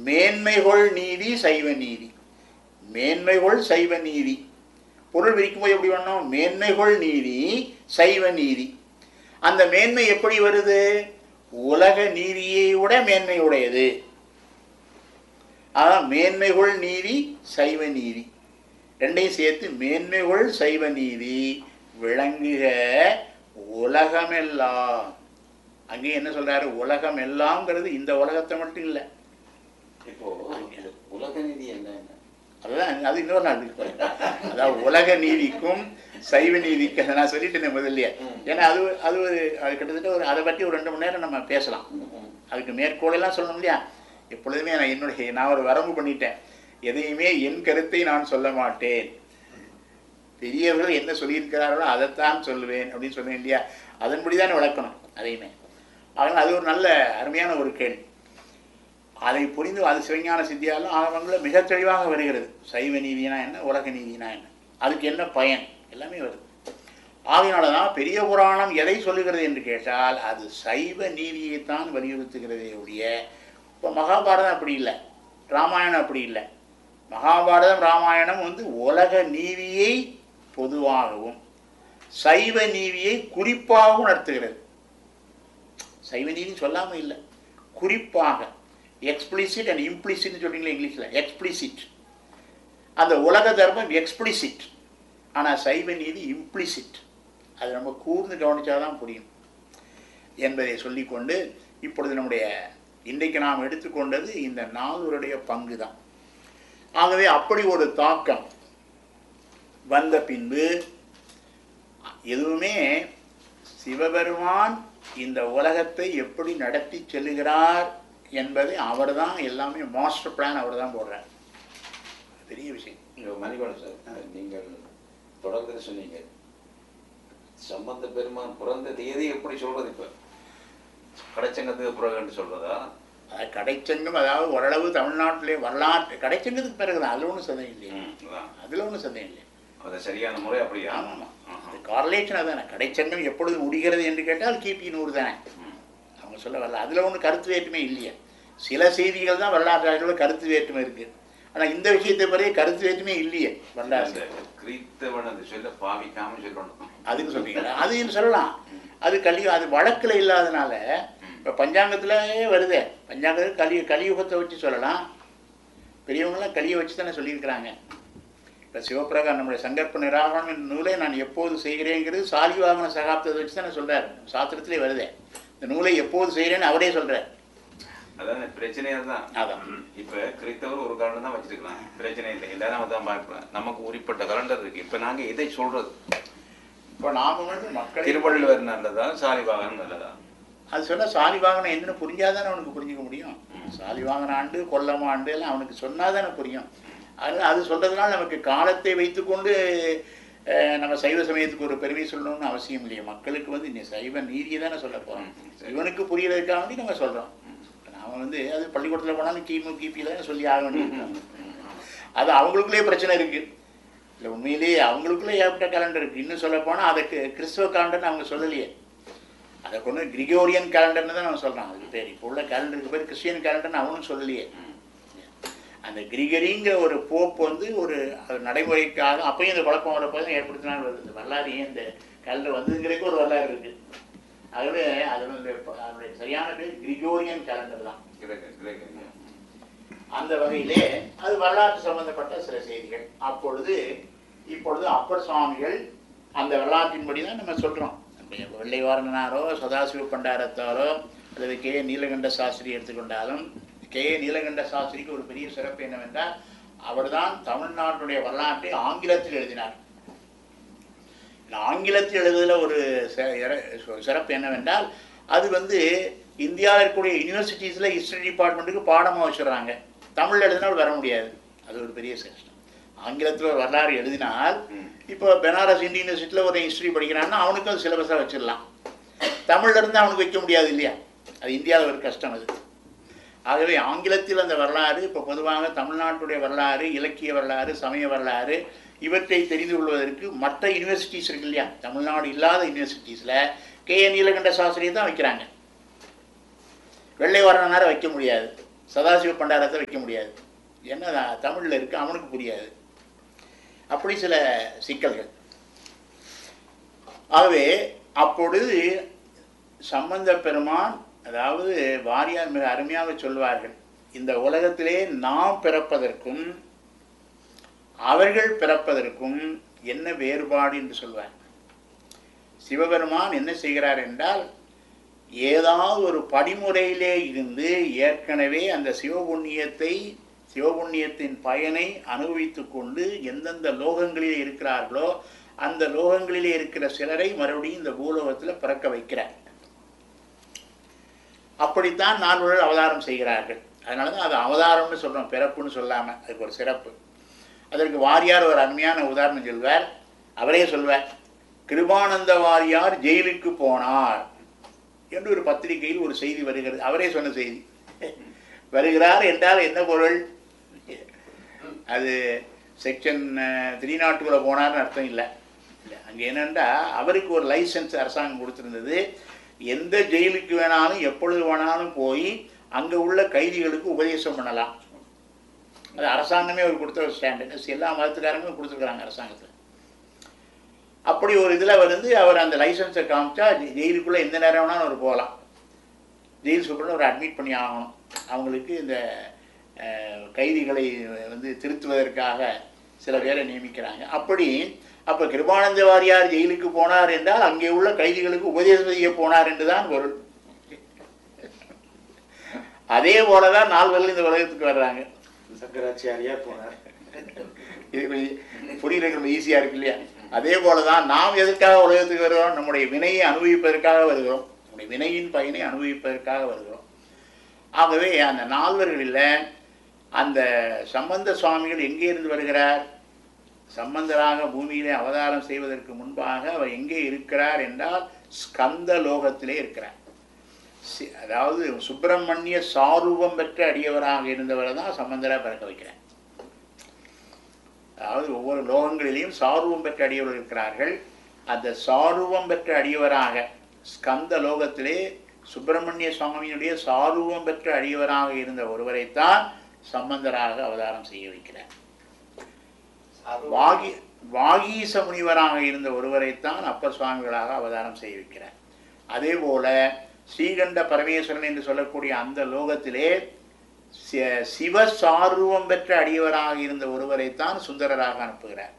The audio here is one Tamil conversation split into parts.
மேன்மைகொள் நீதி சைவ நீதி. மேன்மைகொள் சைவ நீதி பொருள் விரிக்கும்போது எப்படி பண்ணோம்? மேன்மைகொள் நீதி சைவ நீதி. அந்த மேன்மை எப்படி வருது? உலக நீதியை விட மேன்மை உடையது. அதான் மேன்மைகொள் நீதி சைவ நீதி ரெண்டையும் சேர்த்து மேன்மைகொள் சைவ நீதி விளங்குக உலகமெல்லாம். அங்கே என்ன சொல்றாரு? உலகம் எல்லாம்ங்கிறது இந்த உலகத்தை மட்டும் இல்லை. இப்போ உலக நீதி என்ன? அதுதான், அது இன்னொரு நாள் இருக்கு. அதாவது உலக நீதிக்கும் சைவ நீதிக்கு நான் சொல்லிட்டேன் முதல்லையே. ஏன்னா அது கிட்டத்தட்ட அதை பற்றி ஒரு 2 மணி நேரம் நம்ம பேசலாம். அதுக்கு மேற்கோளெல்லாம் சொல்லணும் இல்லையா? எப்பொழுதுமே நான் ஒரு வரம்பு பண்ணிட்டேன். எதையுமே என் கருத்தை நான் சொல்ல மாட்டேன், பெரியவர்கள் என்ன சொல்லியிருக்கிறார்களோ அதைத்தான் சொல்லுவேன் அப்படின்னு சொல்லுவேன் இல்லையா? அதன்படிதான் விளக்கணும் அதையுமே. அதனால் அது ஒரு நல்ல அருமையான ஒரு கேள்வி. அதை புரிந்து அது சிவஞான சித்தியாலும் ஆகமங்களில் மிக தெளிவாக வருகிறது. சைவ நீதினா என்ன, உலக நீதினா என்ன, அதுக்கு என்ன பயன், எல்லாமே வருது. ஆகையினால தான் பெரிய புராணம் எதை சொல்லுகிறது என்று கேட்டால் அது சைவ நீதியைத்தான் வலியுறுத்துகிறதே ஒழிய, இப்போ மகாபாரதம் அப்படி இல்லை, ராமாயணம் அப்படி இல்லை. மகாபாரதம் ராமாயணம் உலக நீதியை பொதுவாகவும் சைவ நீதியை குறிப்பாகவும் நடத்துகிறது. சைவ நீதி சொல்லாமல் இல்லை, குறிப்பாக எக்ஸ்பிளிசிட் அண்ட் இம்ப்ளிசிட்னு சொல்றீங்களா இங்கிலீஷில்? எக்ஸ்பிளிசிட் அந்த உலக தர்மம் எக்ஸ்பிளிசிட், ஆனால் சைவ நீதி இம்ப்ளிசிட். அது நம்ம கூர்ந்து கவனிச்சாதான் புரியும் என்பதை சொல்லிக்கொண்டு, இப்பொழுது நம்முடைய இன்றைக்கு நாம் எடுத்துக்கொண்டது இந்த நால்வருடைய பங்கு தான். ஆகவே அப்படி ஒரு தாக்கம் வந்த பின்பு எதுவுமே சிவபெருமான் இந்த உலகத்தை எப்படி நடத்தி செல்லுகிறார் என்பதை அவர் தான் எல்லாமே மாஸ்டர் பிளான் அவர் தான் போடுறார். பெரிய விஷயம். மணிவண்ணன் சார், நீங்கள் தொடர்ந்து சொன்னீங்க சம்பந்த பெருமான் பிறந்த தேதி எப்படி சொல்றது? இப்ப கடைச்சங்கத்துக்கு பிறகு சொல்றதா? கடைச்சங்கம் அதாவது ஓரளவு தமிழ்நாட்டிலே வரலாற்று கடைச்சங்கத்துக்கு பிறகுதான், அதில் ஒன்றும் சந்தேகம் இல்லையா? அதில் ஒன்றும் சந்தேகம் இல்லை. அது சரியான முறை அப்படியா? ஆமாம், அது கார்லேஷன் அதுதானே. கடைச்சங்கம் எப்பொழுது முடிகிறது என்று கேட்டால் கிபி 100 தானே அவங்க சொல்ல வரல. அதில் ஒன்றும் கருத்து வேற்றுமை இல்லையா? சில செய்திகள் தான் வரலாற்றாளர்களோட கருத்து வேற்றுமை இருக்குது. ஆனால் இந்த விஷயத்தை பிறகு கருத்து வேற்றுமை இல்லையே வரலாறு. சொல்ல பாவிக்காம சொல்லணும் அதுக்கு சொல்றீங்களா? அது சொல்லலாம். அது அது வழக்கில் இல்லாதனால இப்போ பஞ்சாங்கத்திலே வருதே. பஞ்சாங்கத்தில் கலியுகத்தை வச்சு சொல்லலாம். பெரியவங்களாம் கலியை வச்சு தானே சொல்லியிருக்கிறாங்க. இப்போ சிவபிரகார் நம்முடைய சங்கற்ப நிராகரணம் என்ற நூலை நான் எப்போது செய்கிறேங்கிறது சாலிவாகன சகாப்தத்தை வச்சு தானே சொல்கிறார். சாஸ்திரத்திலே வருதே. இந்த நூலை எப்போது செய்கிறேன்னு அவரே சொல்கிறார். அதான் பிரச்சனையா தான். அதான் இப்போ கிறிஸ்தவர் ஒரு காலம் தான் வச்சிருக்கலாம், பிரச்சனை இல்லை, எல்லாரும் தான் பார்க்கலாம். நமக்கு உரிப்பட்ட கலண்டர் இருக்கு. இப்போ நாங்கள் இதை சொல்றது, இப்போ நாம் மக்கள் திருவள்ளுவர் நல்லதா சாலிவாகனம் நல்லதா? அது சொன்னால் சாலிவாகனம் என்னன்னு புரிஞ்சாதானே அவனுக்கு புரிஞ்சிக்க முடியும். சாலிவாகன ஆண்டு கொல்லம் ஆண்டு எல்லாம் அவனுக்கு சொன்னாதானே புரியும். அது சொல்றதுனால நமக்கு காலத்தை வைத்துக்கொண்டு நம்ம சைவ சமயத்துக்கு ஒரு பெருமை சொல்லணும்னு அவசியம் இல்லையா? மக்களுக்கு நீ சைவ நீதியை தானே சொல்ல போகிறோம். இவனுக்கு புரியறதுக்காக வேண்டி நம்ம சொல்கிறோம். நாம் அது பள்ளிக்கூடத்தில் போனாலும் கிபியில் தான் சொல்லி ஆக வேண்டியிருக்காங்க. அது அவங்களுக்குள்ளே பிரச்சனை இருக்குது. இல்லை உண்மையிலேயே அவங்களுக்குள்ளே ஏற்பட்ட கேலண்டர் இருக்குது. இன்னும் சொல்ல போனால் அதுக்கு கிறிஸ்துவ கேலண்டர்னு அவங்க சொல்லலையே. அதை கொண்டு கிரிகோரியன் கேலண்டர்னு தான் நம்ம சொல்கிறோம். அதுக்கு பேர் இப்போ உள்ள கேலண்டருக்கு பேர் கிறிஸ்டியன் கேலண்டர்னு அவனும் சொல்லலையே. அந்த கிரிகரிங்கிற ஒரு போப் ஒரு நடைமுறைக்காக அப்பயும் இந்த குழப்பம் வரப்போ தான் ஏற்படுத்தினாலும் வருது. இந்த வரலாறு ஏன் இந்த கேலண்டர் வந்ததுங்கிறதுக்கு ஒரு வரலாறு இருக்குது. ஆகவே அதனுடைய சரியான பேர் கிரிகோரியன் கேலண்டர் தான். அந்த வகையிலே அது வரலாற்று சம்பந்தப்பட்ட சில செய்திகள். இப்பொழுது அப்பர் சுவாமிகள் அந்த வரலாற்றின்படி தான் நம்ம சொல்கிறோம். வெள்ளைவாரணனாரோ சதாசிவ பண்டாரத்தாரோ அல்லது கே நீலகண்ட சாஸ்திரி எடுத்துக்கொண்டாலும், கே நீலகண்ட சாஸ்திரிக்கு ஒரு பெரிய சிறப்பு என்னவென்றால் அவர் தான் தமிழ்நாட்டுடைய வரலாற்றை ஆங்கிலத்தில் எழுதினார். ஆங்கிலத்தில் எழுதுதல ஒரு சிறப்பு என்னவென்றால் அது இந்தியாவில் இருக்கக்கூடிய யூனிவர்சிட்டிஸில் ஹிஸ்டரி டிபார்ட்மெண்ட்டுக்கு பாடமாக வச்சுடுறாங்க. தமிழில் எழுதினால் வர முடியாது. அது ஒரு பெரிய சிஸ்டம். ஆங்கிலத்தில் ஒரு வரலாறு எழுதினால் இப்போ பெனாரஸ் இந்தியன் யூனிவர்சிட்டியில் ஒரு ஹிஸ்டரி படிக்கிறான்னா அவனுக்கு அது சிலபஸாக வச்சிடலாம். தமிழில் இருந்து அவனுக்கு வைக்க முடியாது இல்லையா? அது இந்தியாவில் ஒரு கஷ்டம் அது. ஆகவே ஆங்கிலத்தில் அந்த வரலாறு இப்போ பொதுவாக தமிழ்நாட்டுடைய வரலாறு, இலக்கிய வரலாறு, சமய வரலாறு இவற்றை தெரிந்து கொள்வதற்கு மற்ற யூனிவர்சிட்டிஸ் இருக்கு இல்லையா? தமிழ்நாடு இல்லாத யூனிவர்சிட்டிஸில் கே நீலகண்ட சாஸ்திரியை தான் வைக்கிறாங்க. வெள்ளைவாரணனாரை வைக்க முடியாது. சதாசிவ பண்டாரத்தை வைக்க முடியாது, ஏன்னா தமிழில் இருக்கு, அவனுக்கு புரியாது. அப்படி சில சிக்கல்கள். ஆகவே அப்பொழுது சம்பந்த பெருமான், அதாவது வாரியார் மிக அருமையாக சொல்வார்கள், இந்த உலகத்திலே நாம் பிறப்பதற்கும் அவர்கள் பிறப்பதற்கும் என்ன வேறுபாடு என்று சொல்வார். சிவபெருமான் என்ன செய்கிறார் என்றால், ஏதாவது ஒரு படிமுறையிலே இருந்து ஏற்கனவே அந்த சிவபுண்ணியத்தின் பயனை அனுபவித்து கொண்டு எந்தெந்த லோகங்களிலே இருக்கிறார்களோ அந்த லோகங்களிலே இருக்கிற சிலரை மறுபடியும் இந்த பூலோகத்தில் பிறக்க வைக்கிறார். அப்படித்தான் நால்வர்கள் அவதாரம் செய்கிறார்கள். அதனால தான் அது அவதாரம்னு சொல்கிறோம், பிறப்புன்னு சொல்லாமல். அதுக்கு ஒரு சிறப்பு. அதற்கு வாரியார் ஒரு அருமையான உதாரணம் சொல்வார். அவரே சொல்வார், கிருபானந்த வாரியார் ஜெயிலுக்கு போனார் என்று ஒரு பத்திரிகையில் ஒரு செய்தி வருகிறது. அவரே சொன்ன செய்தி. வருகிறார் என்றால் என்ன பொருள்? அது செக்ஷன் 302 போனார்னு அர்த்தம் இல்லை. அங்கே என்னென்னா, அவருக்கு ஒரு லைசன்ஸ் அரசாங்கம் கொடுத்துருந்தது. எந்த ஜெயிலுக்கு வேணாலும் எப்பொழுது வேணாலும் போய் அங்கே உள்ள கைதிகளுக்கு உபதேசம் பண்ணலாம். அது அரசாங்கமே அவர் கொடுத்த ஒரு ஸ்டாண்டர்ட். எல்லா மதத்துக்காரங்களும் கொடுத்துருக்குறாங்க அரசாங்கத்தில். அப்படி ஒரு இதில் வந்து அவர் அந்த லைசன்ஸை காமிச்சா ஜெயிலுக்குள்ளே எந்த நேரம் வேணாலும் அவர் போகலாம். ஜெயில் சூப்பரில் அவர் அட்மிட் பண்ணி ஆகணும். அவங்களுக்கு இந்த கைதிகளை வந்து திருத்துவதற்காக சில பேரை நியமிக்கிறாங்க. அப்போ கிருபானந்த வாரியார் ஜெயிலுக்கு போனார் என்றால் அங்கே உள்ள கைதிகளுக்கு உபதேசம் செய்ய போனார் என்றுதான் பொருள். அதே போலதான் நால்வர்கள் இந்த உலகத்துக்கு வர்றாங்க. சங்கராச்சாரியார் போனார். இது கொஞ்சம் புரியுறது ஈஸியாக இருக்கு இல்லையா? அதே போலதான் நாம் எதற்காக உலகத்துக்கு வருகிறோம்? நம்முடைய வினையை அனுபவிப்பதற்காக வருகிறோம். நம்முடைய வினையின் பயனை அனுபவிப்பதற்காக வருகிறோம். ஆகவே அந்த நால்வர்களில் அந்த சம்பந்த சுவாமிகள் எங்கே இருந்து வருகிறார்? சம்பந்தராக பூமியிலே அவதாரம் செய்வதற்கு முன்பாக அவர் எங்கே இருக்கிறார் என்றால் ஸ்கந்த லோகத்திலே இருக்கிறார். அதாவது சுப்பிரமணிய சாரூபம் பெற்ற அடியவராக இருந்தவரை தான் சம்பந்தராக பிறக்க வைக்கிறார். அதாவது ஒவ்வொரு லோகங்களிலையும் சாரூபம் பெற்ற அடியவர்கள் இருக்கிறார்கள். அந்த சாரூபம் பெற்ற அடியவராக ஸ்கந்த லோகத்திலே சுப்பிரமணிய சுவாமியினுடைய சாரூபம் பெற்ற அடியவராக இருந்த ஒருவரைத்தான் சம்பந்தராக அவதாரம் செய்ய வைக்கிறார். வாகீச முனிவராக இருந்த ஒருவரைத்தான் அப்பர் சுவாமிகளாக அவதாரம் செய்ய வைக்கிறார். அதே போல ஸ்ரீகண்ட பரமேஸ்வரன் என்று சொல்லக்கூடிய அந்த லோகத்திலே சிவசாரூபம் பெற்ற அடியவராக இருந்த ஒருவரைத்தான் சுந்தரராக அனுப்புகிறார்.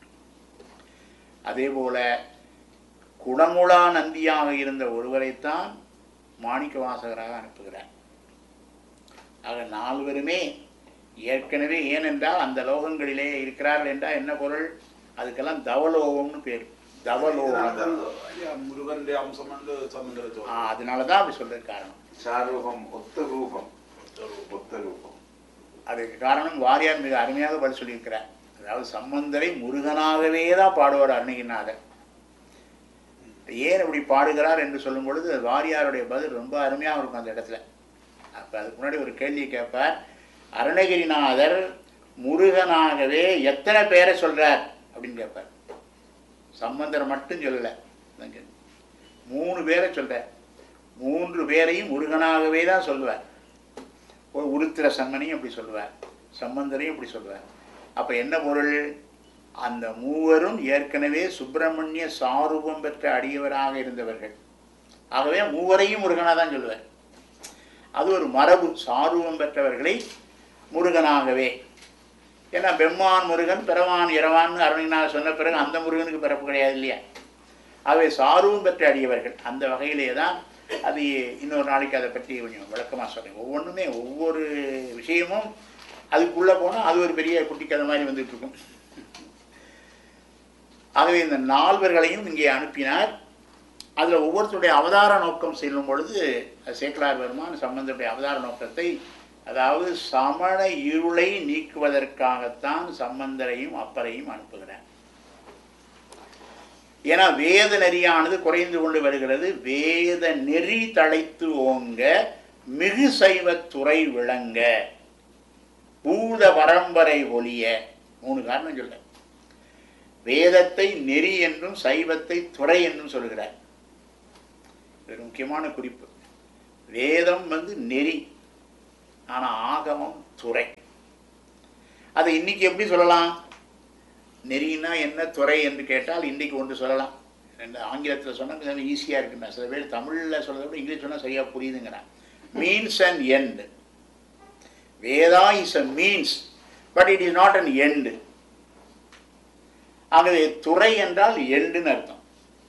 அதே போல குடமுழா நந்தியாக இருந்த ஒருவரைத்தான் மாணிக்க வாசகராக அனுப்புகிறார். ஆக நால்வருமே ஏற்கனவே, ஏனென்றால் அந்த லோகங்களிலே இருக்கிறார்கள் என்றால் என்ன பொருள்? அதுக்கெல்லாம் தவலோகம்னு பேர். தவலோகம் முருகனுடைய அம்சம் அதனாலதான் அப்படி சொல்றது காரணம். சாரூபம், ஒத்த ரூபம். அதுக்கு காரணம் வாரியார் மிக அருமையாக பதில் சொல்லியிருக்கிறார். அதாவது சம்பந்தரை முருகனாகவே தான் பாடுவார் அருணகிரிநாதர். ஏன் இப்படி பாடுகிறார் என்று சொல்லும் பொழுது வாரியாருடைய பதில் ரொம்ப அருமையாக இருக்கும் அந்த இடத்துல. அப்போ அதுக்கு முன்னாடி ஒரு கேள்வியை கேட்பார். அருணகிரிநாதர் முருகனாகவே எத்தனை பேரை சொல்றார் அப்படின்னு கேட்பார். சம்பந்தரை மட்டும் சொல்லலை, 3 பேரை சொல்றார். 3 பேரையும் முருகனாகவே தான் சொல்லுவார். உருத்திர சம்மனையும் அப்படி சொல்லுவார், சம்பந்தரையும் அப்படி சொல்லுவார். அப்போ என்ன பொருள்? அந்த மூவரும் ஏற்கனவே சுப்பிரமணிய சாரூபம் பெற்ற அடியவராக இருந்தவர்கள். ஆகவே மூவரையும் முருகனாக தான் சொல்லுவார். அது ஒரு மரபு, சாரூபம் பெற்றவர்களை முருகனாகவே. ஏன்னா பெம்மான் முருகன் பிறவான் இரவான்னு அருணகிரிநாதர் சொன்ன பிறகு அந்த முருகனுக்கு பிறப்பு கிடையாது இல்லையா? ஆகவே சாரூபம் பெற்ற அடியவர்கள் அந்த வகையிலே தான். அது இன்னொரு நாளைக்கு அதை பற்றி கொஞ்சம் விளக்கமாக சொல்கிறேன். ஒவ்வொன்றுமே ஒவ்வொரு விஷயமும் அதுக்குள்ளே போனால் அது ஒரு பெரிய குட்டி கதை மாதிரி வந்துட்டு இருக்கும். ஆகவே இந்த நால்வர்களையும் இங்கே அனுப்பினார். அதில் ஒவ்வொருத்தருடைய அவதார நோக்கம் செல்லும் பொழுது சேக்கலார் பெருமான் சம்பந்தருடைய அவதார நோக்கத்தை, அதாவது சமண இருளை நீக்குவதற்காகத்தான் சம்பந்தரையும் அப்பரையும் அனுப்புகிறார். ஏன்னா வேத நெறியானது குறைந்து கொண்டு வருகிறது. வேத நெறி தழைத்து ஓங்க, மிகு சைவத்துறை விளங்க, பூத பரம்பரை ஒளிய. 3 காரணம் சொல்ல. வேதத்தை நெறி என்றும் சைவத்தை துறை என்றும் சொல்கிறார். ஒரு முக்கியமான குறிப்பு. வேதம் நெறி, ஆனால் ஆகமம் துறை. அதை இன்னைக்கு எப்படி சொல்லலாம்? நெறினா என்ன, துறை என்று கேட்டால் இன்றைக்கு ஒன்று சொல்லலாம். ரெண்டு ஆங்கிலத்தில் சொன்னால் கொஞ்சம் ஈஸியாக இருக்குண்ணா. சில பேர் தமிழில் சொல்கிறத விட இங்கிலீஷ் சொன்னால் சரியாக புரியுதுங்கிறான். Means and end. Veda is a means, but it is not an end. ஆகவே துறை என்றால் எண்டுன்னு அர்த்தம்.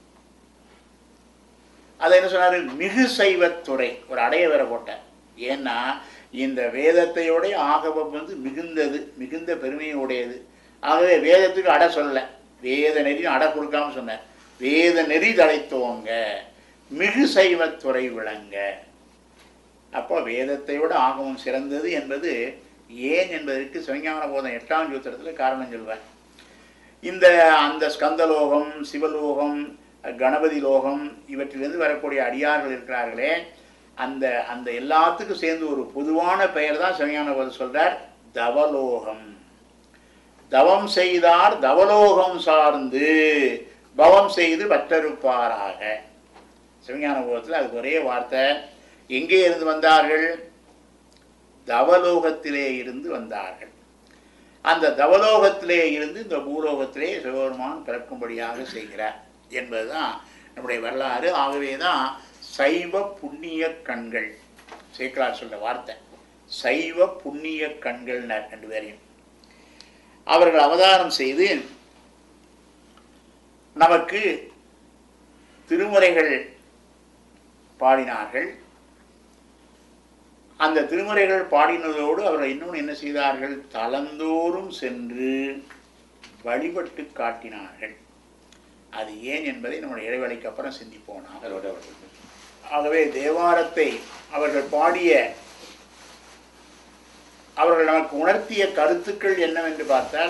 அதை என்ன சொன்னார்? மிகு சைவத்துறை, ஒரு அடைய வேற போட்டார். ஏன்னா இந்த வேதத்தையோடைய ஆகமம் வந்து மிகுந்தது, மிகுந்த பெருமையுடையது. ஆகவே வேதத்துக்கு அடை சொல்லலை, வேத நெறி அடை கொடுக்காம சொன்னார். வேத நெறி தழைத்தோங்க, மிகு சைவத்துறை விளங்க. அப்போ வேதத்தையோட ஆகமம் சிறந்தது என்பது ஏன் என்பதற்கு சிவஞான போதம் 8ஆம் சூத்திரத்தில் காரணம் சொல்வார். அந்த ஸ்கந்தலோகம், சிவலோகம், கணபதி லோகம் இவற்றிலிருந்து வரக்கூடிய அடியார்கள் இருக்கிறார்களே, அந்த எல்லாத்துக்கும் சேர்ந்து ஒரு பொதுவான பெயர் தான் சிவஞான போதம் சொல்றார், தவலோகம். தவம் செய்தார் தவலோகம் சார்ந்து பவம் செய்து பற்றறுப்பாராக. சிவஞான போதத்தில் அதுக்கு ஒரே வார்த்தை. எங்கே இருந்து வந்தார்கள்? தவலோகத்திலே இருந்து வந்தார்கள். அந்த தவலோகத்திலே இருந்து இந்த பூலோகத்திலே சிவபெருமான் பிறக்கும்படியாக செய்கிறார் என்பதுதான் நம்முடைய வரலாறு. ஆகவே தான் சைவ புண்ணிய கண்கள், சேக்கலார் சொல்ற வார்த்தை, சைவ புண்ணிய கண்கள் ரெண்டு பேரையும் அவர்கள் அவதாரம் செய்து நமக்கு திருமுறைகள் பாடினார்கள். அந்த திருமுறைகள் பாடினதோடு அவர்கள் இன்னொன்று என்ன செய்தார்கள்? தலந்தோறும் சென்று வழிபட்டு காட்டினார்கள். அது ஏன் என்பதை நம்முடைய இடைவேளைக்கு அப்புறம் சிந்திப்போம். ஆகவே தேவாரத்தை அவர்கள் பாடிய, அவர்கள் நமக்கு உணர்த்திய கருத்துக்கள் என்னவென்று பார்த்தால்,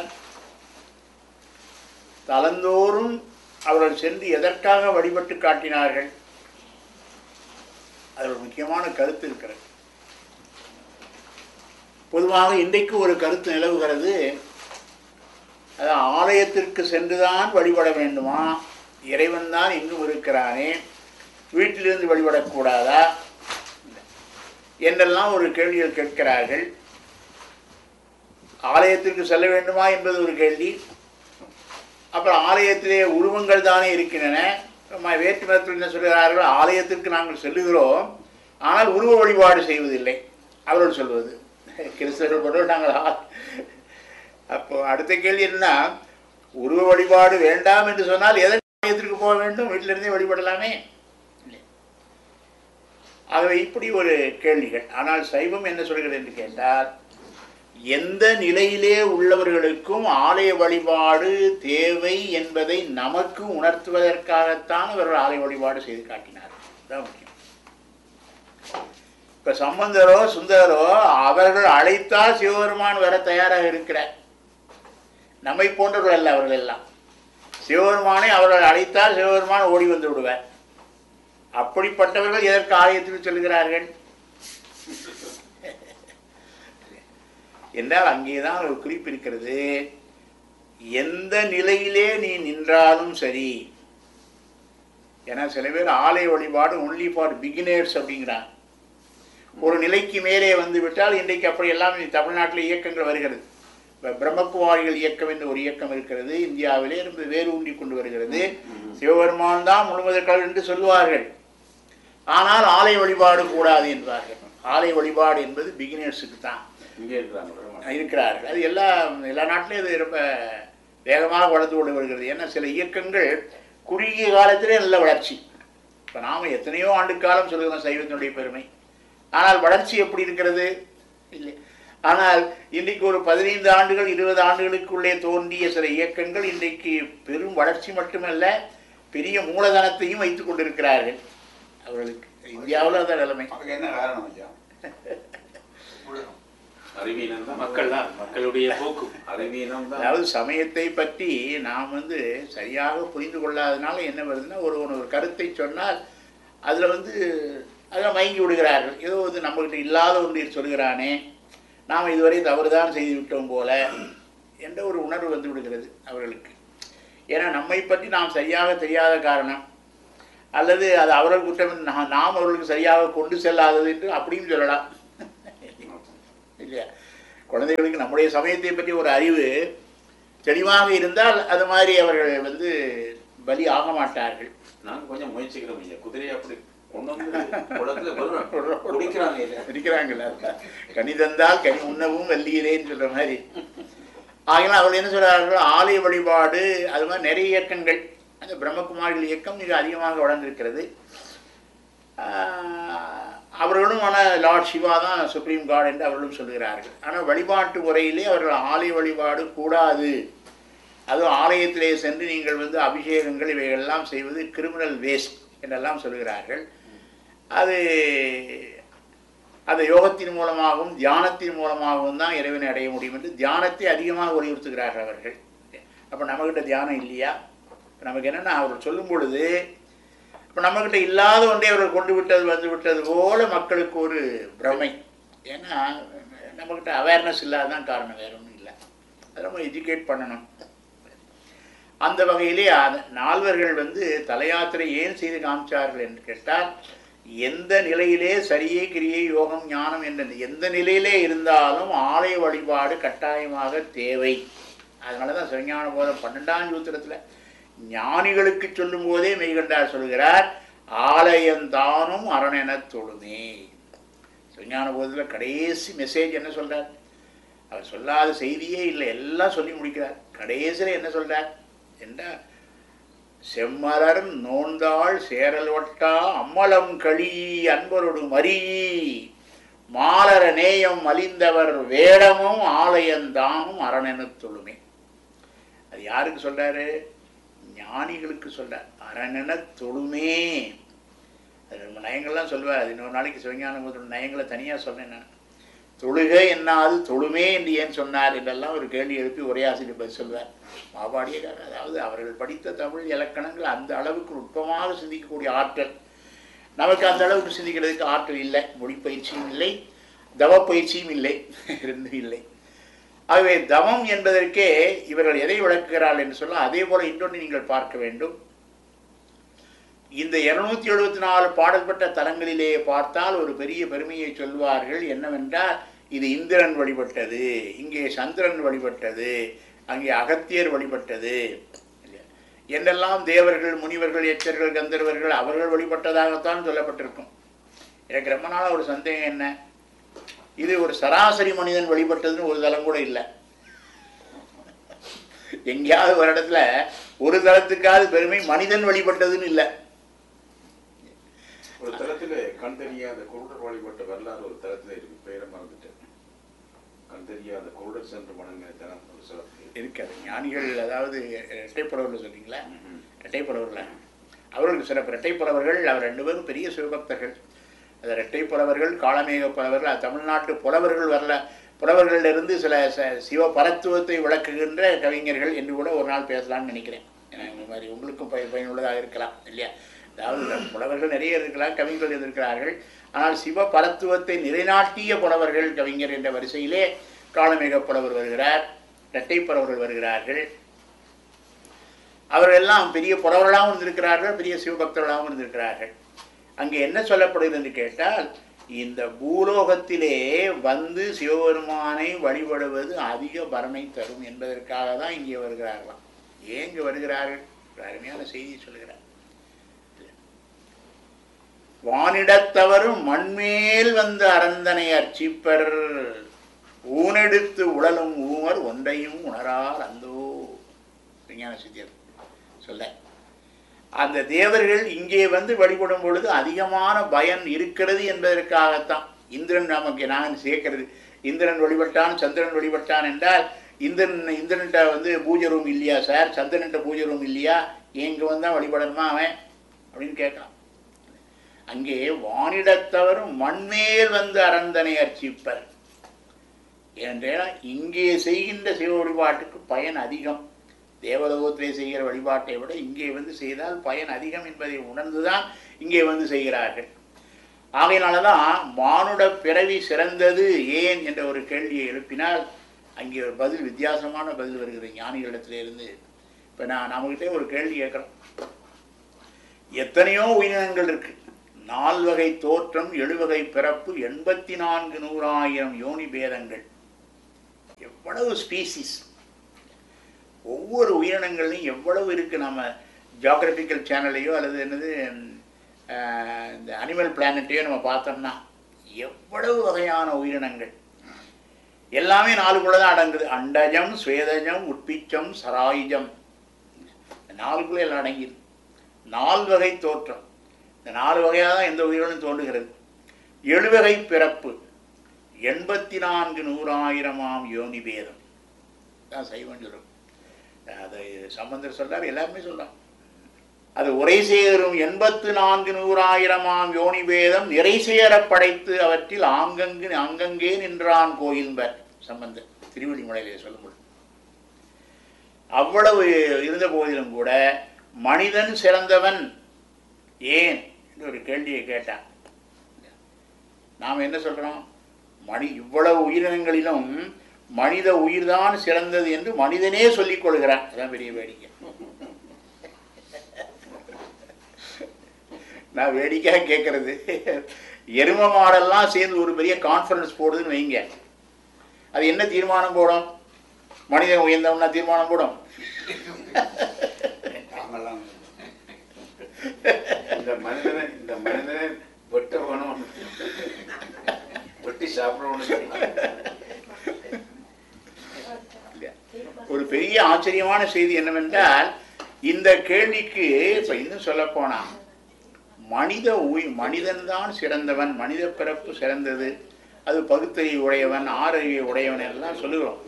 தலந்தோறும் அவர்கள் சென்று எதற்காக வழிபட்டு காட்டினார்கள்? அது ஒரு முக்கியமான கருத்து இருக்கிறது. பொதுவாக இன்றைக்கு ஒரு கருத்து நிலவுகிறது, அதான் ஆலயத்திற்கு சென்றுதான் வழிபட வேண்டுமா, இறைவன் தான் இன்னும் இருக்கிறானே, வீட்டிலிருந்து வழிபடக்கூடாதா என்றெல்லாம் ஒரு கேள்விகள் கேட்கிறார்கள். ஆலயத்திற்கு செல்ல வேண்டுமா என்பது ஒரு கேள்வி. அப்புறம் ஆலயத்திலே உருவங்கள் தானே இருக்கின்றன. வேற்று மதத்தில் என்ன சொல்கிறார்கள்? ஆலயத்திற்கு நாங்கள் செல்லுகிறோம், ஆனால் உருவ வழிபாடு செய்வதில்லை அவர்கள் சொல்வது. கிறிஸ்தவர்கள் போட்டு நாங்கள். அப்போ அடுத்த கேள்வி என்ன? உருவ வழிபாடு வேண்டாம் என்று சொன்னால் எதற்கு ஆலயத்திற்கு போக வேண்டும்? வீட்டிலிருந்தே வழிபடலாமே. ஆகவே இப்படி ஒரு கேள்விகள். ஆனால் சைவம் என்ன சொல்கிறது என்று கேட்டால், எந்த நிலையிலே உள்ளவர்களுக்கும் ஆலய வழிபாடு தேவை என்பதை நமக்கு உணர்த்துவதற்காகத்தான் அவர்கள் ஆலய வழிபாடு செய்து காட்டினார்கள். அதுதான் முக்கியம். இப்ப சம்பந்தரோ சுந்தரோ அவர்கள் அழைத்தால் சிவபெருமான் வர தயாராக இருக்கிறார். நம்மை போன்றவர்கள் அல்ல அவர்கள் எல்லாம். சிவபெருமானை அவர்கள் அழைத்தால் சிவபெருமான் ஓடி வந்து விடுவார். அப்படிப்பட்டவர்கள் எதற்கு ஆலயத்திற்கு செல்கிறார்கள் என்றால் அங்கேதான் ஒரு குறிப்பு இருக்கிறது. எந்த நிலையிலே நீ நின்றாலும் சரி. ஏன்னா சில பேர் ஆலய வழிபாடு ஒன்லி ஃபார் பிகினர்ஸ் அப்படிங்கிறாங்க. ஒரு நிலைக்கு மேலே வந்து விட்டால், இன்றைக்கு அப்படி எல்லாம் தமிழ்நாட்டில் இயக்கங்கள் வருகிறது. பிரம்மகுமாரிகள் இயக்கம் என்று ஒரு இயக்கம் இருக்கிறது, இந்தியாவிலே இருந்து வேறு ஊன்றி கொண்டு வருகிறது. சிவபெருமான் தான் முழுவதற்காக என்று சொல்லுவார்கள். ஆனால் ஆலய வழிபாடு கூடாது என்பார்கள். ஆலய வழிபாடு என்பது பிகினர்ஸுக்கு தான் இருக்கிறார்கள். அது எல்லா நாட்டிலையும் அது ரொம்ப வேகமாக வளர்ந்து கொண்டு வருகிறது. ஏன்னா சில இயக்கங்கள் குறுகிய காலத்திலே நல்ல வளர்ச்சி. இப்போ நாம் எத்தனையோ ஆண்டு காலம் சொல்லுகிறோம் சைவத்தினுடைய பெருமை, ஆனால் வளர்ச்சி எப்படி இருக்கிறது? இல்லை. ஆனால் இன்றைக்கு ஒரு 15 ஆண்டுகள் 20 ஆண்டுகளுக்குள்ளே தோன்றிய சில இயக்கங்கள் இன்றைக்கு பெரும் வளர்ச்சி மட்டுமல்ல, பெரிய மூலதனத்தையும் வைத்துக் கொண்டிருக்கிறார்கள். அவர்களுக்கு இந்தியாவில் அதான் நிலைமை. என்ன காரணம் ஐயா? மக்களுடைய போக்கு அறிவீனம். அதாவது சமயத்தை பற்றி நாம் சரியாக புரிந்து கொள்ளாதனால என்ன வருதுன்னா, ஒரு கருத்தை சொன்னால் அதில் அதில் மயங்கி விடுகிறார்கள். ஏதோ நம்மகிட்ட இல்லாத ஒன்று சொல்கிறானே, நாம் இதுவரை தவறுதான் செய்து விட்டோம் போல என்ற ஒரு உணர்வு வந்து விடுகிறது அவர்களுக்கு. ஏன்னா நம்மை பற்றி நாம் சரியாக தெரியாத காரணம், அல்லது அது அவர்கள் குற்றம், நாம் அவர்களுக்கு சரியாக கொண்டு செல்லாதது என்று அப்படியும் சொல்லலாம். இல்லையா? குழந்தைகளுக்கு நம்முடைய சமயத்தை பற்றி ஒரு அறிவு தெளிவாக இருந்தால் அது மாதிரி அவர்கள் வந்து பலி ஆக மாட்டார்கள். நாங்கள் கொஞ்சம் முயற்சிக்கிறோம் ஐயா, குதிரையை அப்படி கொண்டு வந்து குளத்துல குடிக்கிறாங்க இல்லையா? இருக்கிறாங்களா? கனி தந்தால் கனி உண்ணவும் வல்லியிலேன்னு சொல்ற மாதிரி. ஆகினால் அவர்கள் என்ன சொல்கிறார்கள், ஆலய வழிபாடு அது மாதிரி நிறைய இயக்கங்கள், அந்த பிரம்மகுமாரிகள் இயக்கம் மிக அதிகமாக வளர்ந்திருக்கிறது. அவர்களும் ஆனால் லார்ட் சிவா தான் சுப்ரீம் காட் என்று அவர்களும் சொல்கிறார்கள். ஆனால் வழிபாட்டு முறையிலே அவர்கள் ஆலய வழிபாடு கூடாது, அதுவும் ஆலயத்திலே சென்று நீங்கள் வந்து அபிஷேகங்கள் இவைகள்லாம் செய்வது கிரிமினல் வேஸ்ட் என்றெல்லாம் சொல்கிறார்கள். அது அந்த யோகத்தின் மூலமாகவும் தியானத்தின் மூலமாகவும் தான் இறைவனை அடைய முடியும் என்று தியானத்தை அதிகமாக வலியுறுத்துகிறார்கள் அவர்கள். அப்போ நம்மக்கிட்ட தியானம் இல்லையா? நமக்கு என்னென்னா அவர்கள் சொல்லும் பொழுது இப்போ நம்மக்கிட்ட இல்லாத ஒன்றே அவர்கள் கொண்டு விட்டது வந்து விட்டது போல மக்களுக்கு ஒரு பிரமை. ஏன்னா நம்மக்கிட்ட அவேர்னஸ் இல்லாததான் காரணம், வேற ஒன்றும் இல்லை. அதை நம்ம எஜுகேட் பண்ணணும். அந்த வகையிலே நால்வர்கள் வந்து தலையாத்திரை ஏன் செய்து காமிச்சார்கள் என்று கேட்டால், எந்த நிலையிலே சரியை கிரியை யோகம் ஞானம் என்ற எந்த நிலையிலே இருந்தாலும் ஆலய வழிபாடு கட்டாயமாக தேவை. அதனால தான் சிவஞான போதம் 12ஆம் சூத்திரத்தில் ஞானிகளுக்கு சொல்லும் போதே மெய்கண்டார் சொல்கிறார், ஆலயந்தானும் அரணென தொழுமே. சிவஞான போதத்தில் கடைசி மெசேஜ் என்ன சொல்றார்? அவர் சொல்லாத செய்தியே இல்லை, எல்லாம் சொல்லி முடிக்கிறார். கடைசியில் என்ன சொல்றார் என்றால், செம்மலர் நோந்தாள் சேரல் ஒட்டா அம்மலம் களி அன்பரோடு மரி மாலர நேயம் அழிந்தவர் வேடமும் ஆலயந்தானும் அரணென தொழுமே. அது யாருக்கு சொல்றாரு? ஞானிகளுக்கு சொல்றார். அரணென தொழுமே. அது நம்ம நயங்கள்லாம் சொல்லுவார். அது இன்னொரு நாளைக்கு சிவஞான நயங்களை தனியாக சொன்னேன் நான். தொழுகை என்னாது தொழுமே என்று ஏன் சொன்னார் என்றெல்லாம் ஒரு கேள்வி எழுப்பி உரையாசிரியர் பதில் சொல்வார். மாபாடியக்காரர், அதாவது அவர்கள் படித்த தமிழ் இலக்கணங்கள் அந்த அளவுக்கு நுட்பமாக சிந்திக்கக்கூடிய ஆற்றல். நமக்கு அந்த அளவுக்கு சிந்திக்கிறதுக்கு ஆற்றல் இல்லை. மொழி பயிற்சியும் இல்லை, தவ பயிற்சியும் இல்லை, ரெண்டும் இல்லை. ஆகவே தவம் என்பதற்கே இவர்கள் எதை விளக்குகிறார்கள் என்று சொல்ல, அதே போல இன்னொன்று நீங்கள் பார்க்க வேண்டும். இந்த 274 பாடல்பட்ட தலங்களிலே பார்த்தால் ஒரு பெரிய பெருமையை சொல்வார்கள். என்னவென்றால், இது இந்திரன் வழிபட்டது, இங்கே சந்திரன் வழிபட்டது, அங்கே அகத்தியர் வழிபட்டது என்றெல்லாம் தேவர்கள் முனிவர்கள் எச்சர்கள் கந்தர்வர்கள் அவர்கள் வழிபட்டதாகத்தான் சொல்லப்பட்டிருக்கும். எனக்கு ரொம்ப நாளாக ஒரு சந்தேகம் என்ன, இது ஒரு சராசரி மனிதன் வழிபட்டதுன்னு ஒரு தலம் கூட இல்லை. எங்கேயாவது ஒரு இடத்துல ஒரு தலத்துக்காவது பெருமை மனிதன் வழிபட்டதுன்னு இல்லை. ஒரு தளத்துல கண் தெரியாத குருடர் வழிபட்ட வரலாறு ஒரு தளத்துல இருக்கு, பேரை மறந்துட்டேன். கண் தெரியாத குருடர் சென்று வணங்கின தலம் ஒரு சிறப்பு இருக்காது. ஞானிகள், அதாவது இரட்டைப்புறவர்கள் சொல்றீங்களா? இரட்டைப்புறவர்கள அவர்களுக்கு சிறப்பு. இரட்டைப்புறவர்கள் அவர் 2 பேரும் பெரிய சிவபக்தர்கள். அது இரட்டைப்புறவர்கள், காளமேக புலவர்கள், அது தமிழ்நாட்டு புலவர்கள் வரல. புலவர்களிலிருந்து சில சிவ பரத்துவத்தை விளக்குகின்ற கவிஞர்கள் என்று கூட ஒரு நாள் பேசலாம்னு நினைக்கிறேன். ஏன்னா இந்த மாதிரி உங்களுக்கும் பயனுள்ளதாக இருக்கலாம் இல்லையா? அதாவது புலவர்கள் நிறைய இருக்கலாம், கவிஞர்கள் இருக்கிறார்கள். ஆனால் சிவ பரத்துவத்தை நிலைநாட்டிய புலவர்கள் கவிஞர் என்ற வரிசையிலே காளமேக புலவர் வருகிறார், இரட்டைப்புறவர்கள் வருகிறார்கள். அவர்கள் எல்லாம் பெரிய புலவர்களாகவும் இருந்திருக்கிறார்கள், பெரிய சிவபக்தர்களாகவும் இருந்திருக்கிறார்கள். அங்கே என்ன சொல்லப்படுகிறது என்று கேட்டால், இந்த பூலோகத்திலே வந்து சிவபெருமானை வழிபடுவது அதிக பலனை தரும் என்பதற்காக தான் இங்கே வருகிறார்களாம். ஏன் இங்கே வருகிறார்கள்? அருமையான செய்தியை சொல்கிறார். வானிடத்தவரும் மண்மேல் வந்து அரந்தனை அர்ச்சிப்பர், ஊனெடுத்து உழலும் ஊமர் ஒன்றையும் உணரார் அந்தோ. விஞ்ஞான சித்தியர் சொல்ல, அந்த தேவர்கள் இங்கே வந்து வழிபடும் பொழுது அதிகமான பயன் இருக்கிறது என்பதற்காகத்தான். இந்திரன் நமக்கு நான் சேர்க்கிறது, இந்திரன் வழிபட்டான் சந்திரன் வழிபட்டான் என்றால், இந்திரன்கிட்ட வந்து பூஜை ரூம் இல்லையா சார், சந்திரன்கிட்ட பூஜை ரூம் இல்லையா, எங்கே வந்தால் வழிபடணுமா அவன் அப்படின்னு கேட்கலாம். அங்கே வானிடத்தவரும் மண்மேல் வந்து அரந்தனை அர்ச்சிப்பர் என்றால், இங்கே செய்கின்ற சிவ வழிபாட்டுக்கு பயன் அதிகம். தேவலோகத்திலே செய்கிற வழிபாட்டை விட இங்கே வந்து செய்தால் பயன் அதிகம் என்பதை உணர்ந்துதான் இங்கே வந்து செய்கிறார்கள். ஆகையினாலதான் மானுட பிறவி சிறந்தது ஏன் என்ற ஒரு கேள்வியை எழுப்பினால் அங்கே ஒரு பதில், வித்தியாசமான பதில் வருகிறது ஞானிகளிடத்திலிருந்து. இப்போ நம்மகிட்டே ஒரு கேள்வி கேட்குறோம், எத்தனையோ உயிரினங்கள் இருக்கு, 4 தோற்றம் 7 பிறப்பு 84,100,000 யோனி பேதங்கள். எவ்வளவு ஸ்பீசிஸ், ஒவ்வொரு உயிரினங்கள்லையும் எவ்வளவு இருக்குது. நம்ம ஜியாகிரபிக்கல் சேனல்லையோ அல்லது என்னது இந்த அனிமல் பிளானட்டையோ நம்ம பார்த்தோம்னா எவ்வளவு வகையான உயிரினங்கள் எல்லாமே 4க்குள்ளே தான் அடங்குது. அண்டஜம், ஸ்வேதஜம், உட்பிச்சம், சராயுஜம், 4க்குள்ளே எல்லாம் அடங்கிது. 4 தோற்றம், இந்த 4 வகையாக தான் எந்த உயிரினும் தோன்றுகிறது. 7 பிறப்பு 84,100,000 யோனி பேதம் தான் சைவம் சொல்லும். அதை சம்பந்தர் சொல்றார், எல்லாருமே சொல்றார். அது உரை சேரும் 84,100,000 யோனி பேதம் நிறை சேர படைத்து அவற்றில் ஆங்கங்கே நின்றான் கோயில்பர் சம்பந்தர் திருவள்ளிமலையிலே சொல்லும்போது. அவ்வளவு இருந்த போதிலும் கூட மனிதன் சிறந்தவன் ஏன் என்று ஒரு கேள்வியை கேட்டான். நாம் என்ன சொல்றோம்? இவ்வளவு உயிரினங்களிலும் மனித உயிர்தான் சிறந்தது என்று மனிதனே சொல்லிக் கொள்கிறான். அதான் பெரிய வேடிக்கை. நான் வேடிக்கையாக கேட்கறது, எரும மாடெல்லாம் சேர்ந்து ஒரு பெரிய கான்ஃபரன்ஸ் போடுதுன்னு வைங்க, அது என்ன தீர்மானம் போடும்? மனிதன் உயர்ந்தவனா தீர்மானம் போடும்? இந்த மனிதனை வெட்ட வேணும், வெட்டி சாப்பிடணும். ஒரு பெரிய ஆச்சரியமான செய்தி என்னவென்றால், இந்த கேள்விக்கு இப்ப இன்னும் சொல்ல போனா மனிதன்தான் சிறந்தவன், மனித பிறப்பு சிறந்தது, அது பகுத்தறிவு உடையவன், ஆறறிவை உடையவன் எல்லாம் சொல்லுகிறோம்.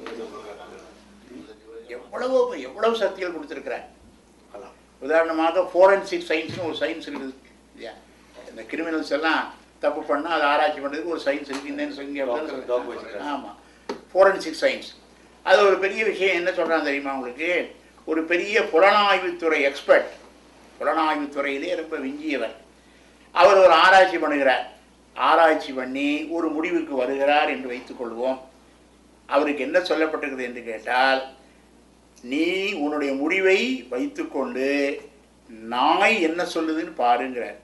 எவ்வளவு சக்திகள் கொடுத்துருக்கிறார். உதாரணமாக ஃபோரன்சிக் சயின்ஸ்னு ஒரு சயின்ஸ் இருக்குது இல்லையா? இந்த கிரிமினல்ஸ் எல்லாம் தப்பு பண்ணால் அதை ஆராய்ச்சி பண்ணுறதுக்கு ஒரு சயின்ஸ் இருக்குது. ஆமாம், ஃபோரன்சிக் சயின்ஸ். அது ஒரு பெரிய விஷயம். என்ன சொல்கிறாங்க தெரியுமா உங்களுக்கு? ஒரு பெரிய புலனாய்வுத்துறை எக்ஸ்பர்ட், புலனாய்வுத்துறையிலே ரொம்ப விஞ்சியவர், அவர் ஒரு ஆராய்ச்சி பண்ணுகிறார். ஆராய்ச்சி பண்ணி ஒரு முடிவுக்கு வருகிறார் என்று வைத்துக்கொள்வோம். அவருக்கு என்ன சொல்லப்பட்டிருக்குது என்று கேட்டால், நீ உன்னுடைய முடிவை வைத்துக்கொண்டு நாய் என்ன சொல்லுதுன்னு பாருங்கிறார்.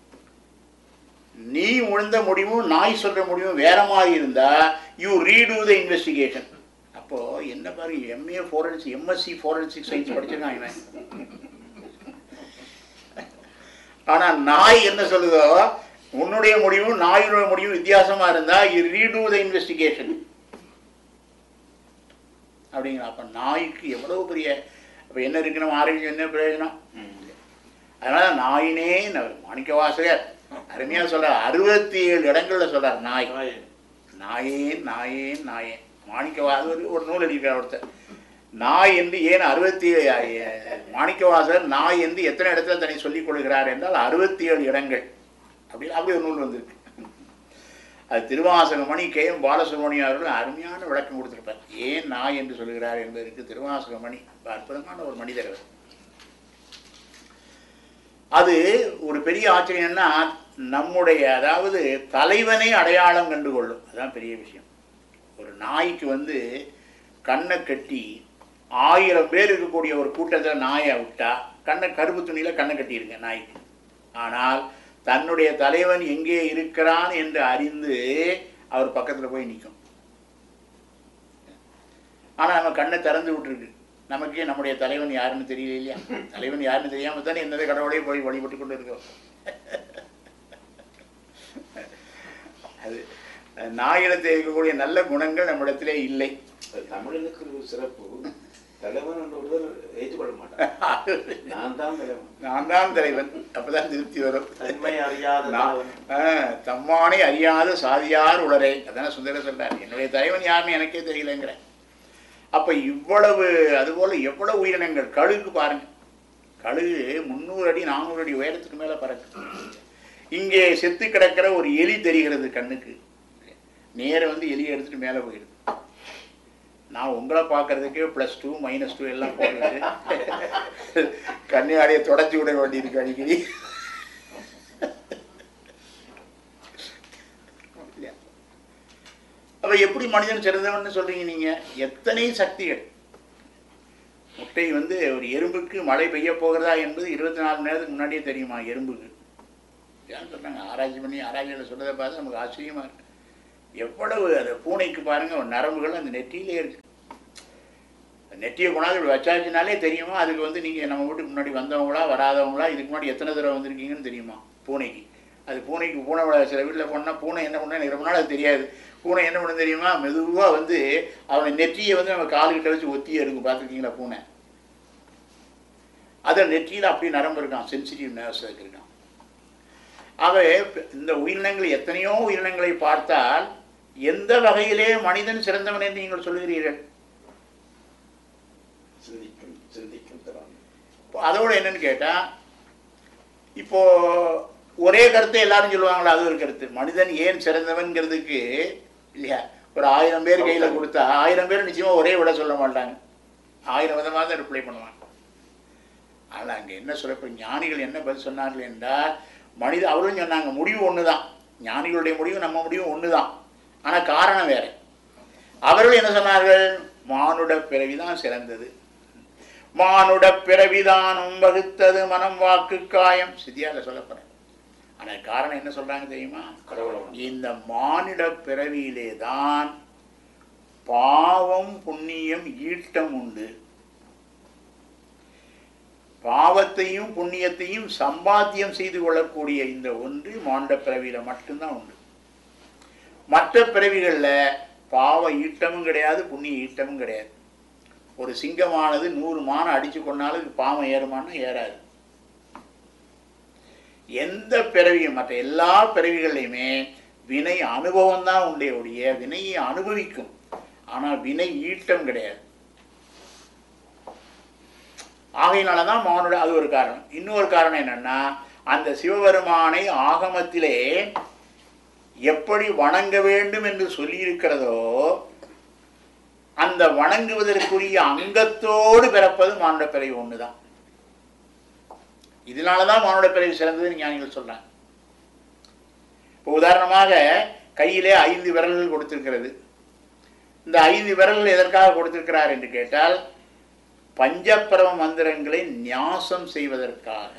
நீ உணர்ந்த முடிவும் நாய் சொல்ற முடிவும் வேற மாதிரி இருந்தா யூ ரீடு த இன்வெஸ்டிகேஷன். அப்போ என்ன பாரு, எம்எஸ்சி ஃபோரன்சிக் சயின்ஸ் படிச்சிருக்கான் இவன். ஆனா நாய் என்ன சொல்லுதோ, உன்னுடைய முடிவும் நாயுடைய முடிவும் வித்தியாசமா இருந்தா யூ ரீடு த இன்வெஸ்டிகேஷன் அப்படிங்கிற. அப்ப நாய்க்கு எவ்வளவு பெரிய அப்ப என்ன இருக்கு, நம்ம ஆரோக்கியம் என்ன பிரயோஜனம்? அதனால நாயினே மாணிக்கவாசகர் அருமையா சொல்றார். 67 இடங்கள்ல சொல்றார் நாய், நாயேன் நாயேன் நாயேன். மாணிக்கவாசகர் ஒரு நூல் எழுதியிருக்கார் ஒருத்தர், நாய் என்று ஏன் 67 மாணிக்கவாசகர் நாய் என்று எத்தனை இடத்துல தன்னை சொல்லிக் கொள்கிறார் என்றால் 67 இடங்கள் அப்படி ஒரு நூல் வந்திருக்கு. அது திருவாசகமணி K.M. பாலசுப்ரமணியம் அவர்கள் அருமையான விளக்கம் கொடுத்திருப்பார். ஏன் நாய் என்று சொல்கிறார் என்பதற்கு திருவாசகமணி அற்புதமான ஒரு மனிதர். அது ஒரு பெரிய ஆச்சரியம்னா, நம்முடைய அதாவது தலைவனை அடையாளம் கண்டுகொள்ளும். அதுதான் பெரிய விஷயம். ஒரு நாய்க்கு கண்ணை கட்டி 1000 பேர் இருக்கக்கூடிய ஒரு கூட்டத்தில் நாயை விட்டா கருப்பு துணியில் கண்ணை கட்டியிருங்க நாய்க்கு. ஆனால் தன்னுடைய தலைவன் எங்கே இருக்கிறான் என்று அறிந்து அவர் பக்கத்தில் போய் நிற்கும். ஆனால் நம்ம கண்ணை திறந்து விட்டுருக்கு, நமக்கே நம்முடைய தலைவன் யாருன்னு தெரியல இல்லையா? தலைவன் யாருன்னு தெரியாமல் தானே எந்த கடவுளையும் போய் வழிபட்டு கொண்டு இருக்கோம். அது நாயிடத்தில் இருக்கக்கூடிய நல்ல குணங்கள் நம்மிடத்திலே இல்லை. தமிழனுக்கு ஒரு சிறப்பு, தலைவன் என்ற ஒருவர் ஏற்றுக்கொள்ள மாட்டான். நான் தான் தலைவன், அப்பதான் திருப்தி வரும். அறியாத தம்மானை அறியாத சாதியார் உளரே, அதான சுந்தர சொல்றார். என்னுடைய தலைவன் யாருன்னு எனக்கே தெரியலங்கிற. அப்ப இவ்வளவு, அதுபோல எவ்வளவு உயிரினங்கள். கழுகு பாருங்க, கழுகு 300 அடி 400 அடி உயரத்துக்கு மேல பறக்கு. இங்கே செத்து கிடக்கிற ஒரு எலி தெரிகிறது கண்ணுக்கு, நேர எலியை எடுத்துட்டு மேல போயிடுது. நான் உங்களை பார்க்கறதுக்கே +2 -2 எல்லாம் போடுறது, கன்னியாடியை தொடச்சி விட வேண்டியிருக்கு அடிக்கடி. அப்ப எப்படி மனிதன் சிறந்தவன் சொல்றீங்க நீங்க? எத்தனை சக்திகள். முட்டை ஒரு எறும்புக்கு மழை பெய்ய போகிறதா என்பது 24 மணி நேரத்துக்கு முன்னாடியே தெரியுமா எறும்புக்கு? ஏன்னு சொல்கிறாங்க, ஆராய்ச்சி பண்ணி ஆராய்ச்சியில் சொல்கிறத பார்த்து நமக்கு ஆச்சரியமாக இருக்குது. எவ்வளவு அந்த பூனைக்கு பாருங்கள் நரம்புகள் அந்த நெற்றியிலே இருக்குது. நெற்றியை கொண்டாந்து இப்படி வச்சாச்சுனாலே தெரியுமா அதுக்கு வந்து நீங்கள் நம்ம வீட்டுக்கு முன்னாடி வந்தவங்களா வராதவங்களா, இதுக்கு முன்னாடி எத்தனை தடவை வந்திருக்கீங்கன்னு தெரியுமா பூனைக்கு. அது பூனைக்கு பூனை சில வீட்டில் போனால் பூனை என்ன பண்ணால் எனக்கு ரொம்ப நாள் அது தெரியாது. பூனை என்ன பண்ண தெரியுமா, மெதுவாக வந்து அவனை நெற்றியை வந்து நம்ம காலுக்கிட்ட வச்சு ஒத்தியே இருக்கும். பார்த்துருக்கீங்களா பூனை? அதில் நெற்றியில் அப்படி நரம்பு இருக்கான், சென்சிட்டிவ் நர்வ்ஸ் இருக்கான். ஆகவே இந்த உயிரினங்கள் எத்தனையோ உயிரினங்களை பார்த்தால் எந்த வகையிலே மனிதன் சிறந்தவன் என்று நீங்கள் சொல்லுகிறீர்கள்? அதோடு என்னன்னு கேட்டால், இப்போ ஒரே கருத்தை எல்லாரும் சொல்லுவாங்களா? அது ஒரு கருத்து. மனிதன் ஏன் சிறந்தவன்கிறதுக்கு இல்லையா, ஒரு 1000 பேர் கையில் கொடுத்தா 1000 பேர் நிச்சயமாக ஒரே விட சொல்ல மாட்டாங்க, 1000 விதமாக தான் ரிப்ளை பண்ணுவாங்க. ஆனால் அங்கே என்ன சொல்ல, இப்போ ஞானிகள் என்ன பதில் சொன்னார்கள் என்றால், அவரும் சொன்னாங்க முடிவு ஒன்று தான், ஞானிகளுடைய முடிவு நம்ம முடிவு ஒன்று தான், ஆனால் காரணம் வேறு. அவர்கள் என்ன சொன்னார்கள், மானுட பிறவிதான் சிறந்தது, மானுட பிறவிதானும் வகுத்தது மனம் வாக்கு காயம். சித்தியால சொல்லப்படுறேன். ஆனால் காரணம் என்ன சொல்றாங்க தெரியுமா? இந்த மானிட பிறவியிலே தான் பாவம் புண்ணியம் ஈட்டம் உண்டு. பாவத்தையும் புண்ணியத்தையும் சம்பாத்தியம் செய்து கொள்ளக்கூடிய இந்த ஒன்று மானிட பிறவியில மட்டும்தான் உண்டு. மற்ற பிறவிகளில் பாவ ஈட்டமும் கிடையாது, புண்ணிய ஈட்டமும் கிடையாது. ஒரு சிங்கமானது 100 மானை அடிச்சு கொண்டாலும் பாவம் ஏறுமானா ஏறாது. எந்த பிறவியும் மற்ற எல்லா பிறவிகள்லையுமே வினை அனுபவம் தான் உண்டே ஒழிய வினையை அனுபவிக்கும், ஆனால் வினை ஈட்டம் கிடையாது. ஆகையினாலதான் மானுட, அது ஒரு காரணம். இன்னொரு காரணம் என்னன்னா, அந்த சிவபெருமானை ஆகமத்திலே எப்படி வணங்க வேண்டும் என்று சொல்லியிருக்கிறதோ அந்த வணங்குவதற்குரிய அங்கத்தோடு பிறப்பது மானுட பிறவி ஒண்ணுதான். இதனாலதான் மானுட பிறவி சிறந்ததுன்னு ஞானிகள் சொல்றாங்க. இப்போ உதாரணமாக கையிலே 5 விரல்கள் கொடுத்திருக்கிறது. இந்த 5 விரல்கள் எதற்காக கொடுத்திருக்கிறார் என்று கேட்டால், பஞ்சப்பிரம மந்திரங்களை ஞாசம் செய்வதற்காக.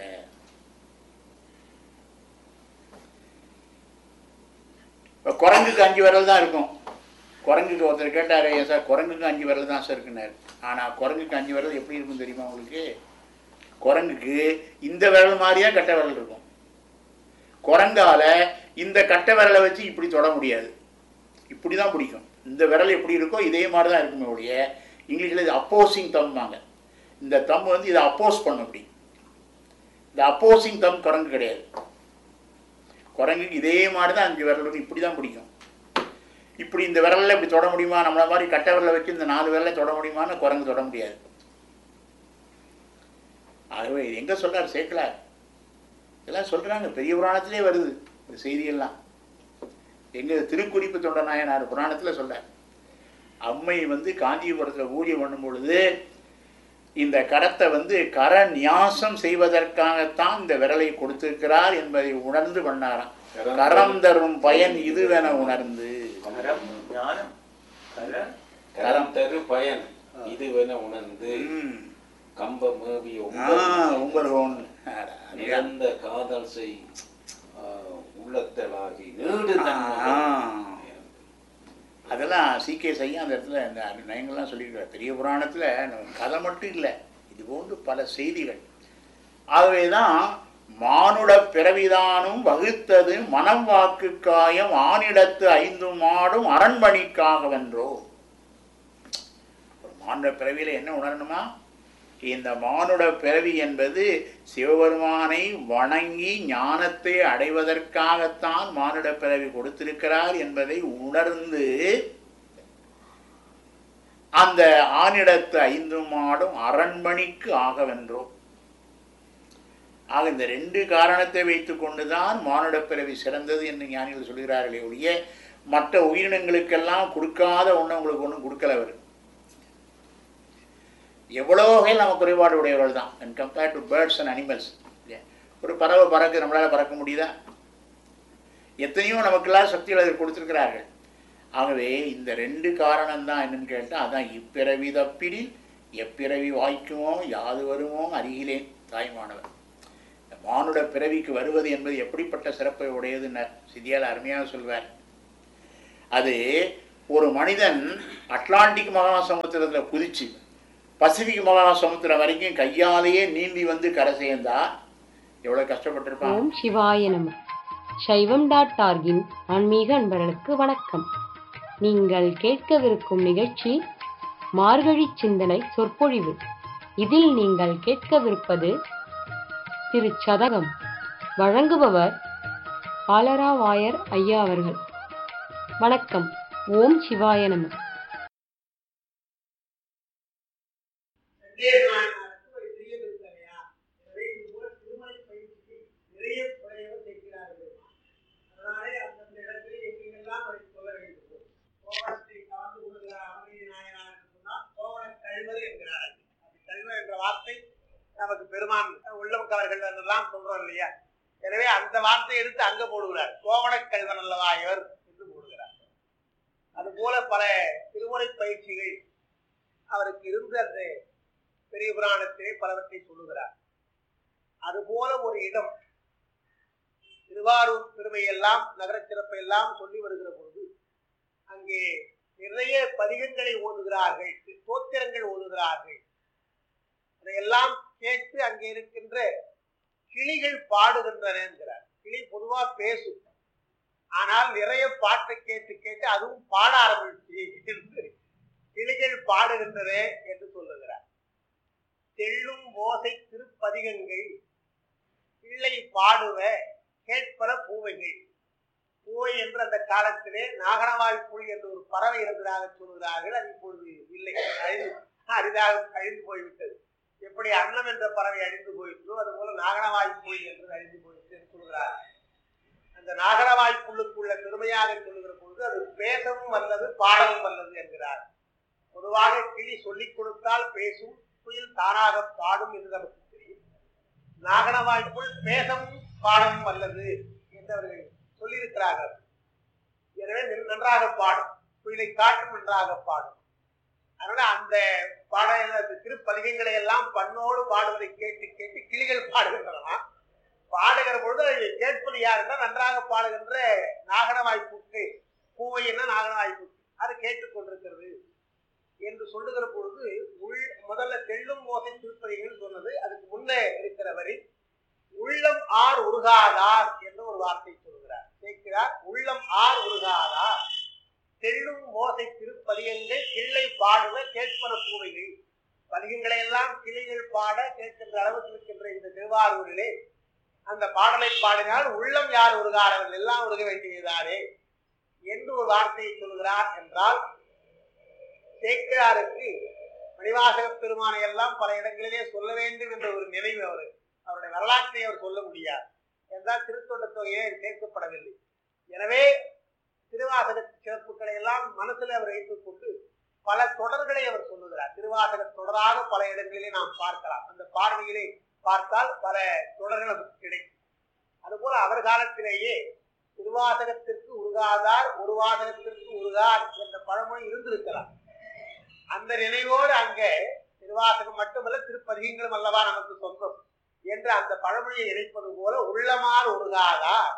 இப்போ குரங்குக்கு 5 விரல் தான் இருக்கும். குரங்குக்கு ஒருத்தர் கேட்டார், ஏன் சார் குரங்குக்கு 5 விரல் தான் சார் இருக்குனார். ஆனால் குரங்குக்கு 5 விரல் எப்படி இருக்கும் தெரியுமா உங்களுக்கு? குரங்குக்கு இந்த விரல் மாதிரியா கட்ட விரல் இருக்கும். குரங்கால இந்த கட்ட விரலை வச்சு இப்படி தொட முடியாது, இப்படி தான் பிடிக்கும். இந்த விரல் எப்படி இருக்கோ இதே மாதிரி தான் இருக்குமே ஒழிய, இங்கிலீஷில் இது அப்போசிங் தம்பாங்க. இந்த தம் வந்து இதை அப்போஸ் பண்ண முடியும். இந்த அப்போசிங் தம் குரங்கு கிடையாது. குரங்குக்கு இதே மாதிரி தான் 5 விரல் வந்து இப்படி தான் பிடிக்கும். இப்படி இந்த விரலில் இப்படி தொட முடியுமா? நம்மளை மாதிரி கட்ட விரலை வச்சு இந்த 4 விரலை தொட முடியுமான்னு குரங்கு தொட முடியாது. ஆகவே இது எங்கே சொல்றார் சேக்கலார்? இதெல்லாம் சொல்றாங்க, பெரிய புராணத்திலே வருது இந்த செய்தியெல்லாம். எங்க திருக்குறிப்பு தொண்டநாயனார் புராணத்தில் சொல்றார், அம்மை வந்து காஞ்சிபுரத்தில் ஊழியம் பண்ணும் பொழுது இந்த கரத்தை வந்து கர நியாசம் செய்வதற்காகத்தான் இந்த விரலை கொடுத்திருக்கிறார் என்பதை உணர்ந்து பண்ணாராம். கரம் தரும் பயன் இதுவென உணர்ந்து, கரம் தரு பயன் இதுவென உணர்ந்து, கம்ப மேவிய உங்கள் நிறந்த காதல் செய் உள்ளத்தலாகி நீடு. அதெல்லாம் சீக்கிய செய்ய அந்த இடத்துல இந்த நயங்கள்லாம் சொல்லியிருக்கார். பெரிய புராணத்தில் கதை மட்டும் இல்லை, இது போன்று பல செய்திகள். ஆகவே தான் மானுட பிறவிதானும் வகுத்தது மனம் வாக்கு காயம் ஆனிடத்து 5 மாடும் அரண்மணிக்காக வென்றோ. ஒரு மானுட பிறவியில் என்ன உணரணுமா? இந்த மானுட பிறவி என்பது சிவபெருமானை வணங்கி ஞானத்தை அடைவதற்காகத்தான் மானுட பிறவி கொடுத்திருக்கிறார் என்பதை உணர்ந்து அந்த ஆனிடத்து 5 மாடும் அரண்மணிக்கு ஆகவென்றோம். ஆக இந்த 2 காரணத்தை வைத்து கொண்டுதான் மானுட பிறவி சிறந்தது என்று ஞானிகள் சொல்கிறார்களே ஒழிய மற்ற உயிரினங்களுக்கெல்லாம் கொடுக்காத ஒன்று உங்களுக்கு ஒன்றும் கொடுக்கல. அவர் எவ்வளோ வகையில் நம்ம குறைபாடு உடையவர்கள் தான் and compared to birds and animals. ஒரு பறவை பறக்க நம்மளால் பறக்க முடியுதா? எத்தனையோ நமக்கெல்லாம் சக்திகள் அதில் கொடுத்துருக்கிறார்கள். ஆகவே இந்த 2 காரணம்தான் என்னன்னு கேட்டால், அதான் இப்பிறவி தப்பிடில் எப்பிறவி வாய்க்குமோ யாது வருமோ அருகிலேன் தாய்மானவர். இந்த மானுட பிறவிக்கு வருவது என்பது எப்படிப்பட்ட சிறப்பை உடையதுன்னு சித்தியால் அருமையாக சொல்வார். அது ஒரு மனிதன் அட்லாண்டிக் மகாசமுத்திரத்தில் குதிச்சு பசிபிக் மகாசமுத்திரம் வரைக்கும் கையாலேயே நீந்தி வந்து கரை சேர்ந்தா எவ்வளவு கஷ்டப்பட்டிருப்பான். ஓம் சிவாய நம. சைவம்.org-இன் ஆன்மீக அன்பர்களுக்கு வணக்கம். நீங்கள் கேட்கவிருக்கும் நிகழ்ச்சி மார்கழி சிந்தனை சொற்பொழிவு. இதில் நீங்கள் கேட்கவிருப்பது திருச்சதகம். வழங்குபவர் ஆலராவாயர் ஐயா அவர்கள். வணக்கம். ஓம் சிவாய நம. வார்த்தை நமக்கு பெருமான் உள்ளம் கவர்கள் எல்லாம் சொல்றோம் இல்லையா? எனவே அந்த வார்த்தையை எடுத்து அங்க போடுகிறார். கோவண கல்வன் அல்லவா இவர் என்று போடுகிறார். அதுபோல பல திருமுறை பயிற்சிகள் அவருக்கு இருந்து அந்த பெரிய புராணத்திலே பலவற்றை சொல்லுகிறார். அதுபோல ஒரு இடம் திருவாரூர் பெருமையெல்லாம் நகர சிறப்பை எல்லாம் சொல்லி வருகிற பொழுது அங்கே நிறைய பதிகங்களை ஓதுகிறார்கள், தோத்திரங்கள் ஓதுகிறார்கள். அதையெல்லாம் கேட்டு அங்கே இருக்கின்ற கிளிகள் பாடுகின்றன என்கிறார். கிளி பொதுவா பேசும், ஆனால் நிறைய பாட்டை கேட்டு கேட்டு அதுவும் பாட ஆரம்பிச்சு என்று கிளிகள் பாடுகின்றன என்று சொல்லுகிறார். தெள்ளும் ஓசை திருப்பதிகங்கள் பிள்ளை பாடுவ கேட்பன பூவைகள். பூவை என்று அந்த காலத்திலே நாகனவாய்ப்புள் என்று ஒரு பறவை இருந்ததாக சொல்கிறார்கள். அது இப்பொழுது இல்லை, அரிதாக அழிந்து போய்விட்டது. எப்படி அன்னம் என்ற பறவை அழிந்து போயிற்றோ அதுபோல நாகனவாய்ப்புள் என்று அழிந்து போயிற்று என்று சொல்கிறார்கள். அந்த நாகனவாய்ப்புள்ளுக்குள்ள பெருமையாக சொல்லுகிற பொழுது அது பேசவும் வல்லது பாடவும் வல்லது என்கிறார். பொதுவாக கிளி சொல்லிக் கொடுத்தால் பேசும், குயில் தானாக பாடும் என்று நமக்கு தெரியும். நாகனவாய்ப்புள் பேசவும் பாடவும் வல்லது என்று அவர்கள் சொல்லியிருக்கிறார்கள். எனவே நன்றாக பாடும், குயிலை காட்டும் நன்றாக பாடும். அதனால அந்த திருப்பதிகங்களை எல்லாம் பண்ணோடு பாடுவதை கேட்டு கேட்டு கிளிகள் பாடுகின்றன. பாடுகிற பொழுது அதை கேட்பது யார் என்றால் நன்றாக பாடுகின்ற நாகனவாய்ப்புக்கு, பூவை என்ன நாகனவாய்ப்புக்கு அது கேட்டுக்கொண்டிருக்கிறது என்று சொல்லுகிற பொழுது முதல்ல தெள்ளும் ஓசை திருப்பதிகள் சொன்னது. அதுக்கு முன்னே இருக்கிற வரி உள்ளம் ஆர் உருகாதார் என்று ஒரு வார்த்தை சொல்கிறார். கேட்கிறார், உள்ளம் ஆர் உருகாதார் தெள்ளும் ஓசை திருப்பதிகங்கள் கிள்ளை பாடுவ கேட்பன பூவைகள். பதிகங்களை எல்லாம் கிளைகள் பாட கேட்கின்ற அளவுக்கு இருக்கின்ற இந்த திருவாரூரிலே அந்த பாடலை பாடினால் உள்ளம் யார் உருகாதவர்கள் எல்லாம் உருக வேண்டியதாரே என்று ஒரு வார்த்தையை சொல்கிறார். என்றால் சேக்கிழாருக்கு மணிவாசக பெருமானை எல்லாம் பல இடங்களிலே சொல்ல வேண்டும் என்ற ஒரு நினைவு அவருடைய வரலாற்றை அவர் சொல்ல முடியாது என்றால் திருத்தொண்ட தொகையே சேர்க்கப்படவில்லை. எனவே திருவாசக சிறப்புகளை எல்லாம் மனசில் அவர் வைத்துக் கொண்டு பல தொடர்களை அவர் சொல்லுகிறார். திருவாசக தொடராக பல இடங்களிலே நாம் பார்க்கலாம். அந்த பார்வையிலே பார்த்தால் பல தொடர்கள் நமக்கு கிடைக்கும். அதுபோல அவர் காலத்திலேயே திருவாசகத்திற்கு உருகாதார் ஒரு வாசகத்திற்கு உருகார் என்ற பழமொழி இருந்திருக்கலாம். அந்த நினைவோடு அங்கே திருவாசகம் மட்டுமல்ல திருப்பதிகங்களும் அல்லவா நமக்கு சொந்தம் என்று அந்த பழமொழியை இணைப்பது போல உள்ளமார் உருகாதார்,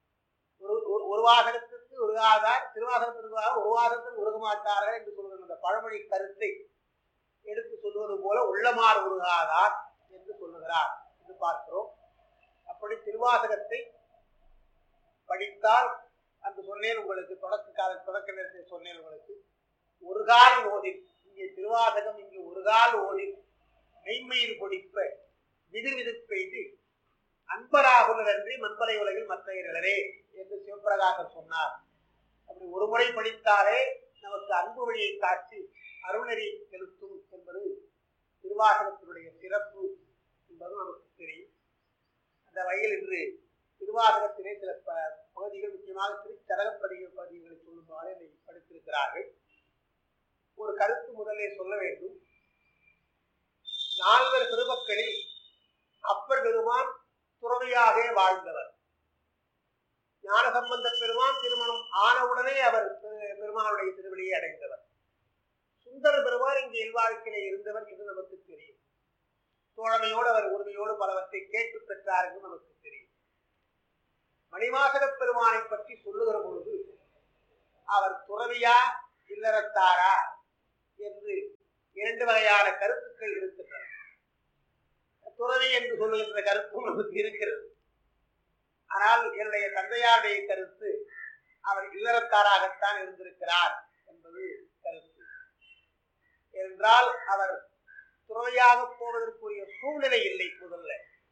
ஒரு வாசகத்திற்கு உருகாதார், திருவாசகத்திற்கு ஒரு வாசகத்திற்கு உருக மாட்டார்கள் என்று சொல்கிற அந்த பழமொழி கருத்தை எடுத்து சொல்வது போல உள்ளமார் உருகாதார் என்று சொல்லுகிறார் என்று பார்க்கிறோம். அப்படி திருவாசகத்தை படித்தால் அந்த சொன்னேன் உங்களுக்கு தொடக்க நேரத்தை சொன்னேன் உங்களுக்கு ஒரு கால் ஓதில், இங்கே திருவாசகம் இங்கு ஒரு கால் ஓதில் மெய்மயிர் பொடிப்ப விதிர் பெய்து அன்பராகுலர் அன்றி மண்பலை உலகில் மற்றையர்களே என்று சிவபிரகாசர் சொன்னார். அப்படி ஒரு முறை படித்தாலே நமக்கு அன்பு வழியை காட்சி அருள்நெறி செலுத்தும் என்பது திருவாசகத்தினுடைய சிறப்பு என்பது நமக்கு தெரியும். அந்த வகையில் இன்று திருவாசகத்திலே சில பகுதிகள், முக்கியமாக திருச்சதக பகுதிகளை சொல்லுமாறு என்னை படித்திருக்கிறார்கள். ஒரு கருத்து முதலே சொல்ல வேண்டும். 4 பெருமக்களில் அப்பர் பெருமான் துறவியாக வாழ்ந்தவர். ஞானசம்பந்த பெருமான் திருமணம் ஆனவுடனே அவர் பெருமானுடைய திருவடியை அடைந்தவர். சுந்தர பெருமான் இங்கே இல்வாழ்க்கையிலே இருந்தவர் என்று நமக்கு தெரியும். தோழமையோடு அவர் உரிமையோடு பலவற்றை கேட்டு பெற்றார் என்று நமக்கு தெரியும். மணிவாசக பெருமானை பற்றி சொல்லுகிற பொழுது அவர் துறவியா இல்லறத்தாரா என்று இரண்டு வகையான கருத்துக்கள் இருக்கின்றன. துறவி என்று சொல்லுகின்ற கருத்தும் நமக்கு இருக்கிறது. ஆனால் என்னுடைய தந்தையாருடைய கருத்து அவர் இல்லறத்தாராகத்தான் இருந்திருக்கிறார் என்பது கருத்து. என்றால் அவர் துறவியாக போவதற்குரிய சூழ்நிலை இல்லை. முதல்ல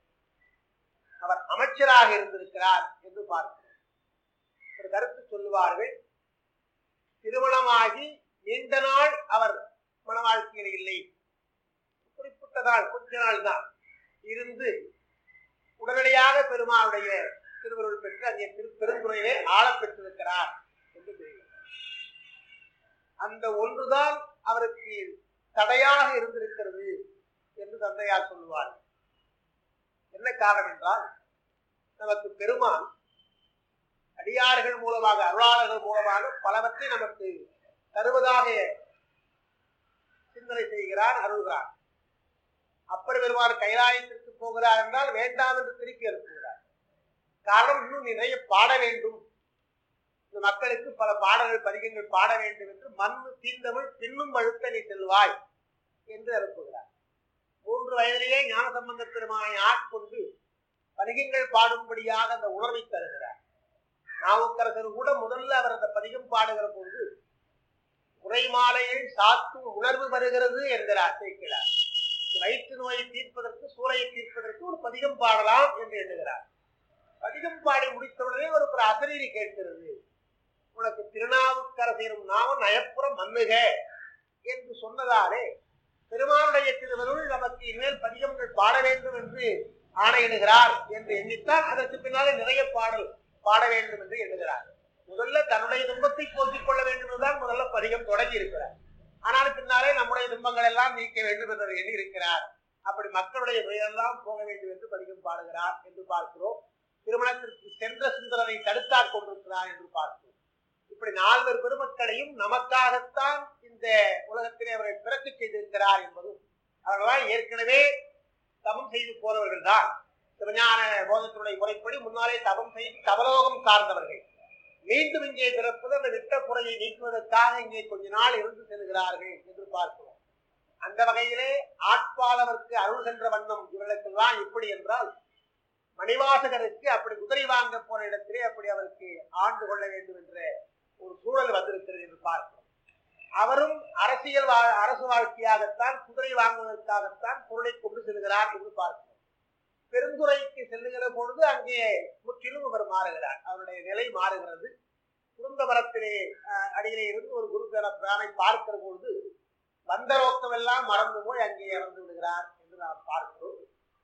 அவர் அமைச்சராக இருந்திருக்கிறார் என்று பார்க்கிறோம். ஒரு கருத்து சொல்லுவார்கள், திருமணமாகி நீண்ட நாள் அவர் மன வாழ்க்கையில் இல்லை, குறிப்பிட்ட நாள் கொஞ்ச நாள் தான் இருந்து உடனடியாக பெருமாளுடைய திருவருள் பெற்று அங்கே பெருந்துறையிலே ஆளப் பெற்றிருக்கிறார் என்று தெரிகிறது. அந்த ஒன்றுதான் அவருக்கு தடையாக இருந்திருக்கிறது என்று தந்தையார் சொல்லுவார். என்ன காரணம் என்றால், நமக்கு பெருமான் அடியார்கள் மூலமாக அருளாளர்கள் மூலமாக பலவற்றை நமக்கு தருவதாக சிந்தனை செய்கிறார், அருள்கிறார். அப்பர் பெருமான் கைலாயத்திற்கு போகிறார் என்றால் வேண்டாம் என்று திருப்பி அனுப்புகிறார். காரணம், இன்னும் நிறைய பாட வேண்டும், இந்த மக்களுக்கு பல பாடல்கள் பதிகங்கள் பாட வேண்டும் என்று மண்ணு தீந்தமிழ் பின்னும் வழுத்த நீ செல்வாய் என்று அனுப்புகிறார். 3 வயதிலேயே ஞானசம்பந்த பெருமானை ஆட்கொண்டு பதிகங்கள் பாடும்படியாக அந்த உணர்வை தருகிறார். நாவுக்கரசர் கூட முதல்ல அவர் அந்த பதிகம் பாடுகிற பொழுது உரை மாலையில் சாத்தும் உணர்வு வருகிறது என்கிறார் சேர்க்கிறார். வயிற்று நோயை தீர்ப்பதற்கு சூளையை தீர்ப்பதற்கு ஒரு பதிகம் பாடலாம் என்று எண்ணுகிறார். பதிகம் பாடி முடித்தவுடனே ஒரு அசரீரி கேட்கிறது, உனக்கு திருநாவுக்கரசரும் நாம நயப்புறம் மன்னுக என்று சொன்னதாலே பெருமானுடைய திருவருள் நமக்கு இனிமேல் பதிகங்கள் பாட வேண்டும் என்று ஆணையிடுகிறார் என்று எண்ணித்தான் அதற்கு பின்னாலே நிறைய பாடல் பாட வேண்டும் என்று எண்ணுகிறார். முதல்ல தன்னுடைய துன்பத்தை போக்கிக் கொள்ள வேண்டும் என்றுதான் முதல்ல பதிகம் தொடங்கி இருக்கிறார். ஆனால் பின்னாலே நம்முடைய துன்பங்கள் எல்லாம் நீக்க வேண்டும் என்று எண்ணி இருக்கிறார். அப்படி மக்களுடைய நோயெல்லாம் போக வேண்டும் என்று பதிகம் பாடுகிறார் என்று பார்க்கிறோம். திருமணத்திற்கு சென்ற சுந்தரனை தடுத்தாற் கொண்டிருக்கிறார் என்று பார்க்கிறோம். இப்படி 4 பெருமக்களையும் நமக்காகத்தான் இந்த உலகத்திலே அவரை பிறக்க செய்திருக்கிறார் என்பதும், அவர்களால் ஏற்கனவே தவம் செய்து போனவர்கள் தான். சிவஞான போதத்தினுடைய முறைப்படி முன்னாலே தவம் செய்து தவலோகம் சார்ந்தவர்கள் மீண்டும் இங்கே பிறப்பது அந்த விட்ட குறையை நீக்குவதற்காக இங்கே கொஞ்ச நாள் இருந்து செல்கிறார்கள் என்று பார்க்கிறோம். அந்த வகையிலே ஆட்பாளவருக்கு அருள் சென்ற வண்ணம் இவர்களுக்கெல்லாம் எப்படி என்றால், மணிவாசகருக்கு அப்படி குதிரை வாங்க போன இடத்திலே அப்படி அவருக்கு ஆண்டு கொள்ள வேண்டும் என்ற ஒரு சூழல் வந்திருக்கிறது என்று பார்க்கிறோம். அவரும் அரசு வாழ்க்கையாகத்தான் குதிரை வாங்குவதற்காகத்தான் பொருளை கொண்டு செல்கிறார் என்று பார்க்கிறோம். பெருந்துறைக்கு செல்லுகிற பொழுது அங்கே முற்றிலும் அவர் மாறுகிறார், அவருடைய நிலை மாறுகிறது. குருந்த மரத்திலே அடியிலே இருந்து ஒரு குருகர பிரானை பார்க்கிற பொழுது வந்த நோக்கமெல்லாம் மறந்து போய் அங்கே இறந்து விடுகிறார் என்று நாம் பார்க்கிறோம்.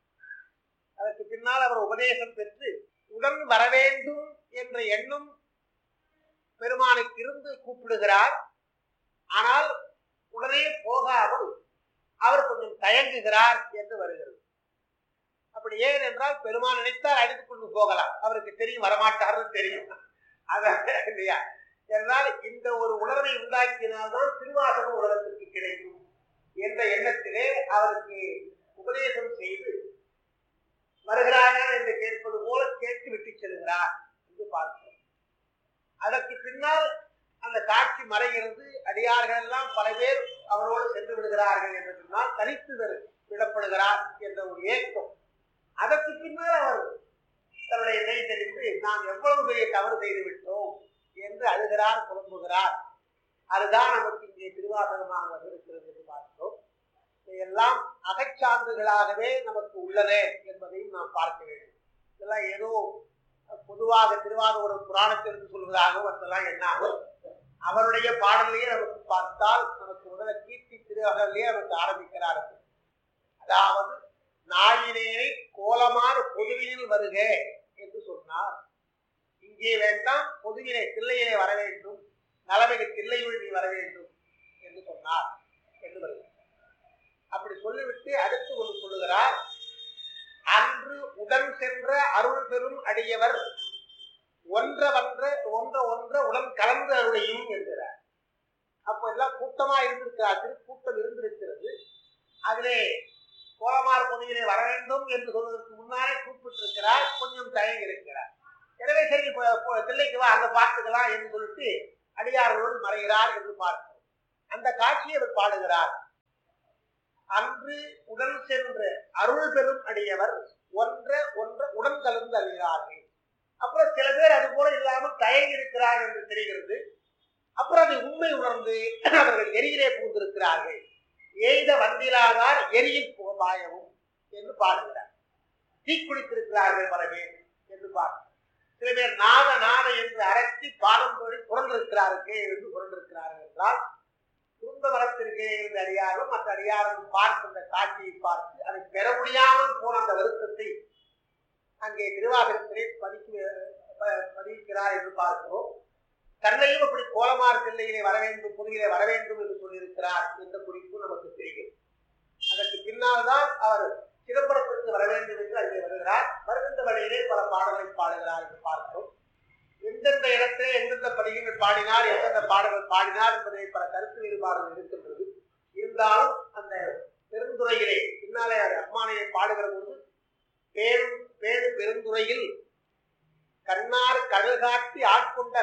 அதற்கு பின்னால் அவர் உபதேசம் பெற்று உடன் வரவேண்டும் என்ற எண்ணம் பெருமானுக்கு இருந்து கூப்பிடுகிறார். ஆனால் உடனே போகாமல் அவர் கொஞ்சம் தயங்குகிறார் என்று வருகிறது. அப்படி ஏன் என்றால், பெருமான் நினைத்தால் அழைத்துக் கொண்டு போகலாம், அவருக்கு தெரியும் வரமாட்டார்னு தெரியும். அதான் இல்லையா? என்றால் இந்த ஒரு உணர்வை உண்டாக்கினால்தான் திருவாசகம் உலகத்திற்கு கிடைக்கும் என்ற எண்ணத்திலே அவருக்கு உபதேசம் செய்து வருகிறார்கள் என்று கேட்பது போல கேட்டு விட்டு செல்கிறார் என்று பார்க்கிறோம். அதற்கு பின்னால் அந்த காட்சி மறைகிறது. அடியார்கள் எல்லாம் பல பேர் அவரோடு சென்று விடுகிறார்கள் என்று சொன்னால் தனித்து விடப்படுகிறார் என்ற ஒரு ஏக்கம். அதற்கு பின்னால் அவர் தன்னுடைய நிலை தெரிந்து நாம் எவ்வளவு பெரிய தவறு செய்து விட்டோம் என்று அழுகிறார், புலம்புகிறார். அதுதான் நமக்கு இங்கே திருவாசகமாக வந்திருக்கிறது என்று பார்க்கிறோம். இதையெல்லாம் அகச்சான்றுகளாகவே நமக்கு உள்ளன என்பதையும் நாம் பார்க்க வேண்டும். இதெல்லாம் ஏதோ பொதுவாக திருவாரூர் புராணத்திலிருந்து சொல்வதாகவும் அதெல்லாம் என்னாகும். அவருடைய பாடலையே நமக்கு பார்த்தால் நமக்கு முதல்ல கீர்த்தி திருவகலையே நமக்கு ஆரம்பிக்கிறார்கள். அதாவது நாயினேனை கோலமான பொதுவினில் வருக என்று சொன்னார். இங்கே வேண்டாம், பொதுவினை தில்லையிலே வர வேண்டும், நலமிகு தில்லையுள் நீ வர வேண்டும் என்று சொன்னார் என்று வருகிறார். அப்படி சொல்லிவிட்டு அடுத்து கொண்டு சொல்லுகிறார், அன்று உடன் சென்ற அருள் பெரும் அடியவர் ஒன்ற உடன் கலந்து அருளையும் என்கிறார். அப்போ எல்லாம் கூட்டமா இருந்திருக்கிறார், திருக்கூட்டம் இருந்திருக்கிறது. அதிலே கோலமார் பொதுவிலே வர வேண்டும் என்று சொல்வதற்கு முன்னாலே கூப்பிட்டு இருக்கிறார், கொஞ்சம் தயங்கி இருக்கிறார். எனவே சரி தில்லைக்கு வா, அங்க பார்த்துக்கலாம் என்று சொல்லிட்டு அடியார்களோடு மறைகிறார் என்று பார்க்கிறோம். அந்த காட்சியை அவர் பாடுகிறார். அன்று உடன் சென்ற அருள் பெரும் அடியவர் உடன் கலந்து அறிகிறார்கள். அப்புறம் சில பேர் அது போல இல்லாமல் தயங்கி இருக்கிறார் என்று தெரிகிறது. அப்புறம் அதை உண்மை உணர்ந்து அவர்கள் எரியிலே புகுந்திருக்கிறார்கள். எய்த வந்திலாதார் எரியில் பாயவும் என்று பாடுகிறார். தீக்குளித்திருக்கிறார்கள் பல பேர் என்று பார்க்கிறார். சில பேர் நாத நாத என்று அரசி பாடம் தோழி புரண்டிருக்கிறார்கள் என்று புரண்டிருக்கிறார்கள் என்றால் குடும்ப வரத்திற்கே இருந்த அடியாரும் மற்ற அடியாரும் பார்த்து அந்த காட்சியை பார்த்து அதை பெற முடியாமல் போன அந்த வருத்தத்தை அங்கே திருவாசகத்திலே பதிக்கிறார் என்று பார்க்கிறோம். தன்னையும் அப்படி கோலமார் தில்லையிலே வர வேண்டும், புதுவிலே வர வேண்டும் என்று சொல்லியிருக்கிறார் என்ற குறிப்பு நமக்கு தெரியும். அதற்கு பின்னால் தான் அவர் சிதம்பரத்திற்கு வர வேண்டும் என்று அங்கே வருகிறார். வருகின்ற வழியிலே பல பாடல்களை பாடுகிறார் என்று பார்க்கிறோம். எந்தெந்த இடத்திலே எந்தெந்த பதிகங்கள் பாடினார், எந்தெந்த பாடல்கள் பாடினார் என்பதை பல கருத்து வேறுபாடுகள் இருக்கின்றது. இருந்தாலும் அந்த பெருந்துறையிலே பின்னாலே அம்மானையை பாடுகிற போது பேரு பெருந்துறையில் கண்ணார் கடல் காட்டி ஆட்கொண்ட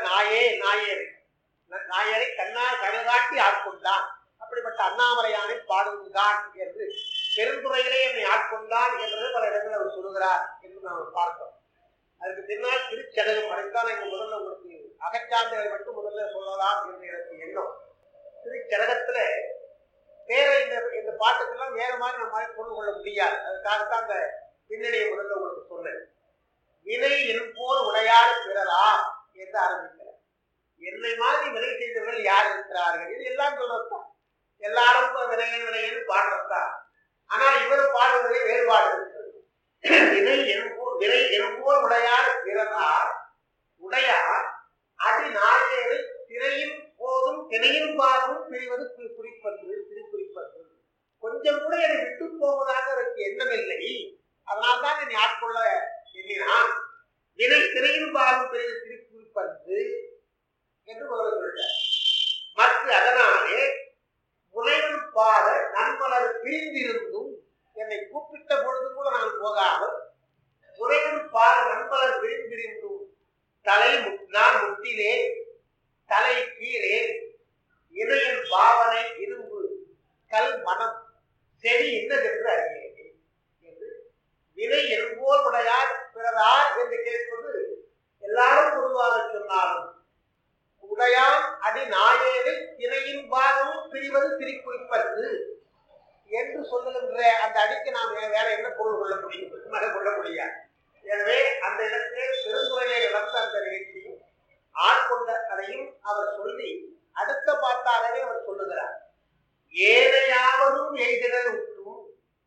நாயரை கண்ணார் கடல் காட்டி ஆட்கொண்டான், அப்படிப்பட்ட அண்ணாமலையானை பாடுவதுதான் என்று பெருந்துறையிலே என்னை ஆட்கொண்டான் என்பது பல இடங்கள் அவர் சொல்லுகிறார் என்று நாம் பார்த்தோம். அதுக்கு பின்னால் திருச்சடகம் அதைத்தான் இங்கு முதல்ல உங்களுக்கு அகச்சான்றுகளை மட்டும் முதல்ல சொல்லலாம் என்று எனக்கு எண்ணம். திருச்சடகத்துல வேற இந்த பாட்டுக்கெல்லாம் வேற மாதிரி நம்மளால பொருள் கொள்ள முடியாது. அதுக்காகத்தான் அந்த பின்னணியை முதல்ல உங்களுக்கு சொன்னேன். வினை என் போல் உடையார் பிறரா என்று ஆரம்பிக்கிறார். என்னை மாதிரி வினை செய்தவர்கள் யார் இருக்கிறார்கள்? இது எல்லாம் சொல்றதுதான். எல்லாரும் வினையன் பாடுறதுதான். ஆனால் இவர் பாடுவதிலே வேறுபாடு இருக்கிறது. வினை என்போர் உடையார் பிறரார் உடையார் அடி நாயரை திரையின் போதும் திணையின் பாதமும் பிரிவது குறிப்பது. கொஞ்சம் கூட என்னை விட்டு போவதாக அவருக்கு எண்ணமில்லை. அதனால்தான் என்னை ஆட்கொள்ள எண்ணினான். வினை திரையின் பாதம் பிரிவது குறிப்பது என்று முதல்ல சொல்லிட்டார். மற்ற அதனாலே முனைவன் பாத நன்மலர் பிரிந்திருந்தும் என்னை கூப்பிட்ட பொழுது கூட நான் போகாமல் முறைவன் பாத நண்பலர் விரிந்திருந்தும் நான் முட்டிலே தலை கீழே இணையன் பாவனை இரும்பு கல் மனம் செடி இன்னதென்று அறிகிறேன் என்று வினை என்போல் உடையார் பிறரார் என்று கேட்பது எல்லாரும் பொதுவாக சொன்னாலும் உடையான் அடி நாயேரை திணையின் பாகமும் பிரிவது திரிக்குறிப்பது என்று சொல்லுகின்ற அந்த அடிக்கு நாம் வேற என்ன பொருள் கொள்ள முடியும்? கொள்ள முடியாது. எனவே அந்த இடத்திலே பெருந்துறையை நடந்த அந்த நிகழ்ச்சியும் ஆட்கொண்ட அதையும் அவர் சொல்லி அடுத்த பாட்டாகவே அவர் சொல்லுகிறார். ஏனையாவரும் எய்திடல் உற்றும்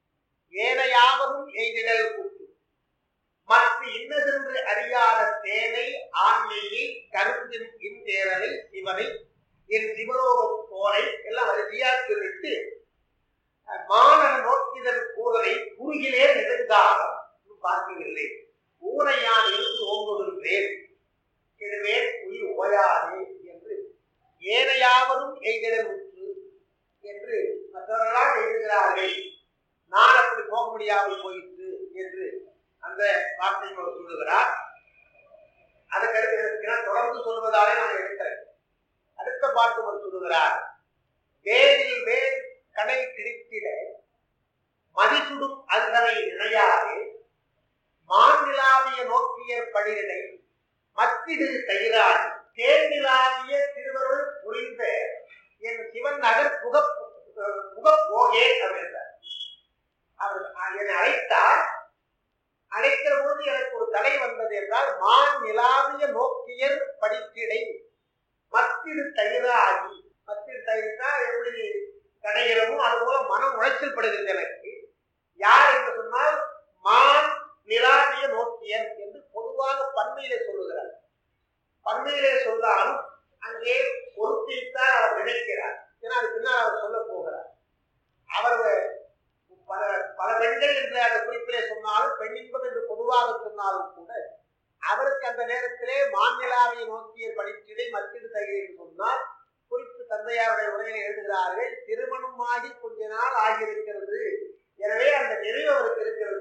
மற்ற இன்னதென்று அறியாத தேனை ஆண்மையை கருந்தின் இந்தேரலை இவனை என் சிவலோகம் போரை எல்லாம் வரிசையா சொல்லிட்டு மாணவ நோக்கிதன் கூறலை குறுகிலே நெடுங்காக பார்க்கவில்லை. ஊனையான் இருந்து ஓங்குகின்றேன் கெடுவேன் உயிர் ஓயாதே என்று ஏனையாவரும் எய்திடல் உற்று என்று மற்றவர்களால் எழுதுகிறார்கள். நான் அப்படி போக முடியாமல் போயிற்று என்று அந்த வார்த்தையை அவர் சொல்லுகிறார். அதுக்கடுத்து தொடர்ந்து சொல்வதாலே நான் எடுக்கிறேன். அடுத்த பாட்டு அவர் சொல்லுகிறார். வேரில் வேர் கடை கிடைத்திட மதிசுடும் அல்கரை நினையாதே மாநிலாவிய நோக்கியர் படிநிலை மத்திடு தயிராடி தேர்நிலாவிய திருவருள் புரிந்த என் சிவன் நகர் புகப்போகே அப்படின்றார். அவர் என்னை அழைத்தார். அழைக்கிற பொழுது எனக்கு ஒரு தடை வந்தது என்றால் மான் நிலாவிய நோக்கியர் படிக்கிடை மத்திடு தயிராகி. மத்திடு தயிர்னா எப்படி தடைகிறமோ அதுபோல மனம் உளைச்சல் படுகிறது எனக்கு. யார் என்று சொன்னால் மான் நிலாவிய நோக்கியர் என்று பொதுவாக பன்மையிலே சொல்லுகிறார். பன்மையிலே சொல்லாலும் அங்கே பொருத்தித்தான் அவர் நினைக்கிறார். ஏன்னா அது பின்னால் அவர் சொல்ல போகிறார். அவர் பல பெண்கள் என்று அந்த குறிப்பிலே சொன்னாலும் பெண் என்பது என்று பொதுவாக சொன்னாலும் கூட அவருக்கு அந்த நேரத்திலே மாநிலாவிய நோக்கியர் படிக்கிடை மத்திடு தகை என்று சொன்னால் குறித்து தந்தையாருடைய உரையில எழுதுகிறார்கள். திருமணமாகி கொஞ்ச நாள் ஆகியிருக்கிறது. எனவே அந்த நிறைவு அவருக்கு இருக்கிறது.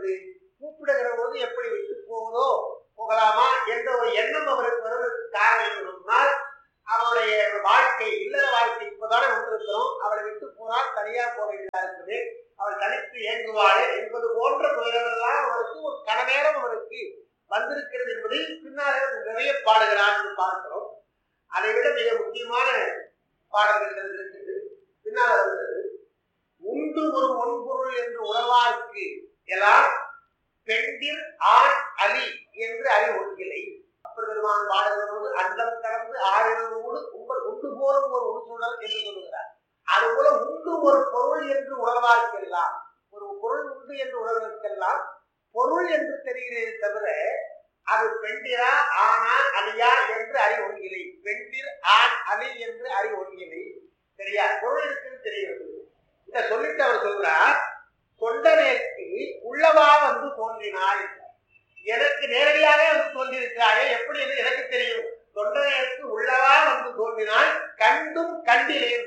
ஏற்படுகிறது? கூப்பிடுகிற போது எப்படி விட்டு போவதோ போகலாமா என்ற ஒரு எண்ணம் அவருக்கு வருவதற்கு காரணம் என்று சொன்னால், அவருடைய வாழ்க்கை இல்லற வாழ்க்கை இப்பதானே வந்திருக்கிறோம், அவளை விட்டு போனால் தனியா போக வேண்டியதா இருக்குது, அவள் தனித்து இயங்குவாளே என்பது போன்ற துயரமெல்லாம் அவருக்கு ஒரு கடநேரம் அவருக்கு வந்திருக்கிறது என்பதை பின்னாலே நிறைய பாடுகிறார் என்று பார்க்கிறோம். அதை விட மிக முக்கியமான பாடல்கள் இருக்குது. பின்னால் வருகிறது, உண்டு ஒரு ஒன்பொருள் என்று உணர்வார்க்கு எல்லாம் பெண்டிர் ஆண் அலி என்று அறிவொன்றில்லை. அப்பர் பெருமான் பாடுகிற போது அண்டம் கடந்து ஆறினோடு உண்டு போலும் ஒரு உறுசுடர் என்று சொல்லுகிறார். அதுபோல உண்டு ஒரு பொருள் என்று உணர்வார்க்கெல்லாம், ஒரு பொருள் உண்டு என்று உணர்வதற்கெல்லாம் பொருள் என்று தெரிகிறதே தவிர அது பெண்டிரா ஆனா அலியா என்று அறிவொன்றில்லை. பெண்டிர் ஆண் அலி என்று அறிவொன்றில்லை. சரியா? பொருள் இருக்குன்னு தெரிகிறது. இதை சொல்லிட்டு அவர் சொல்றார், தொண்டனேற்கு உள்ளவா வந்து தோன்றினாய், எனக்கு நேரடியாக வந்து தோன்றியிருக்கிறாயே, எப்படி என்று எனக்கு தெரியும். தொண்டனேற்கு உள்ளவா வந்து தோன்றினாய் கண்டும் கண்டிலேன்.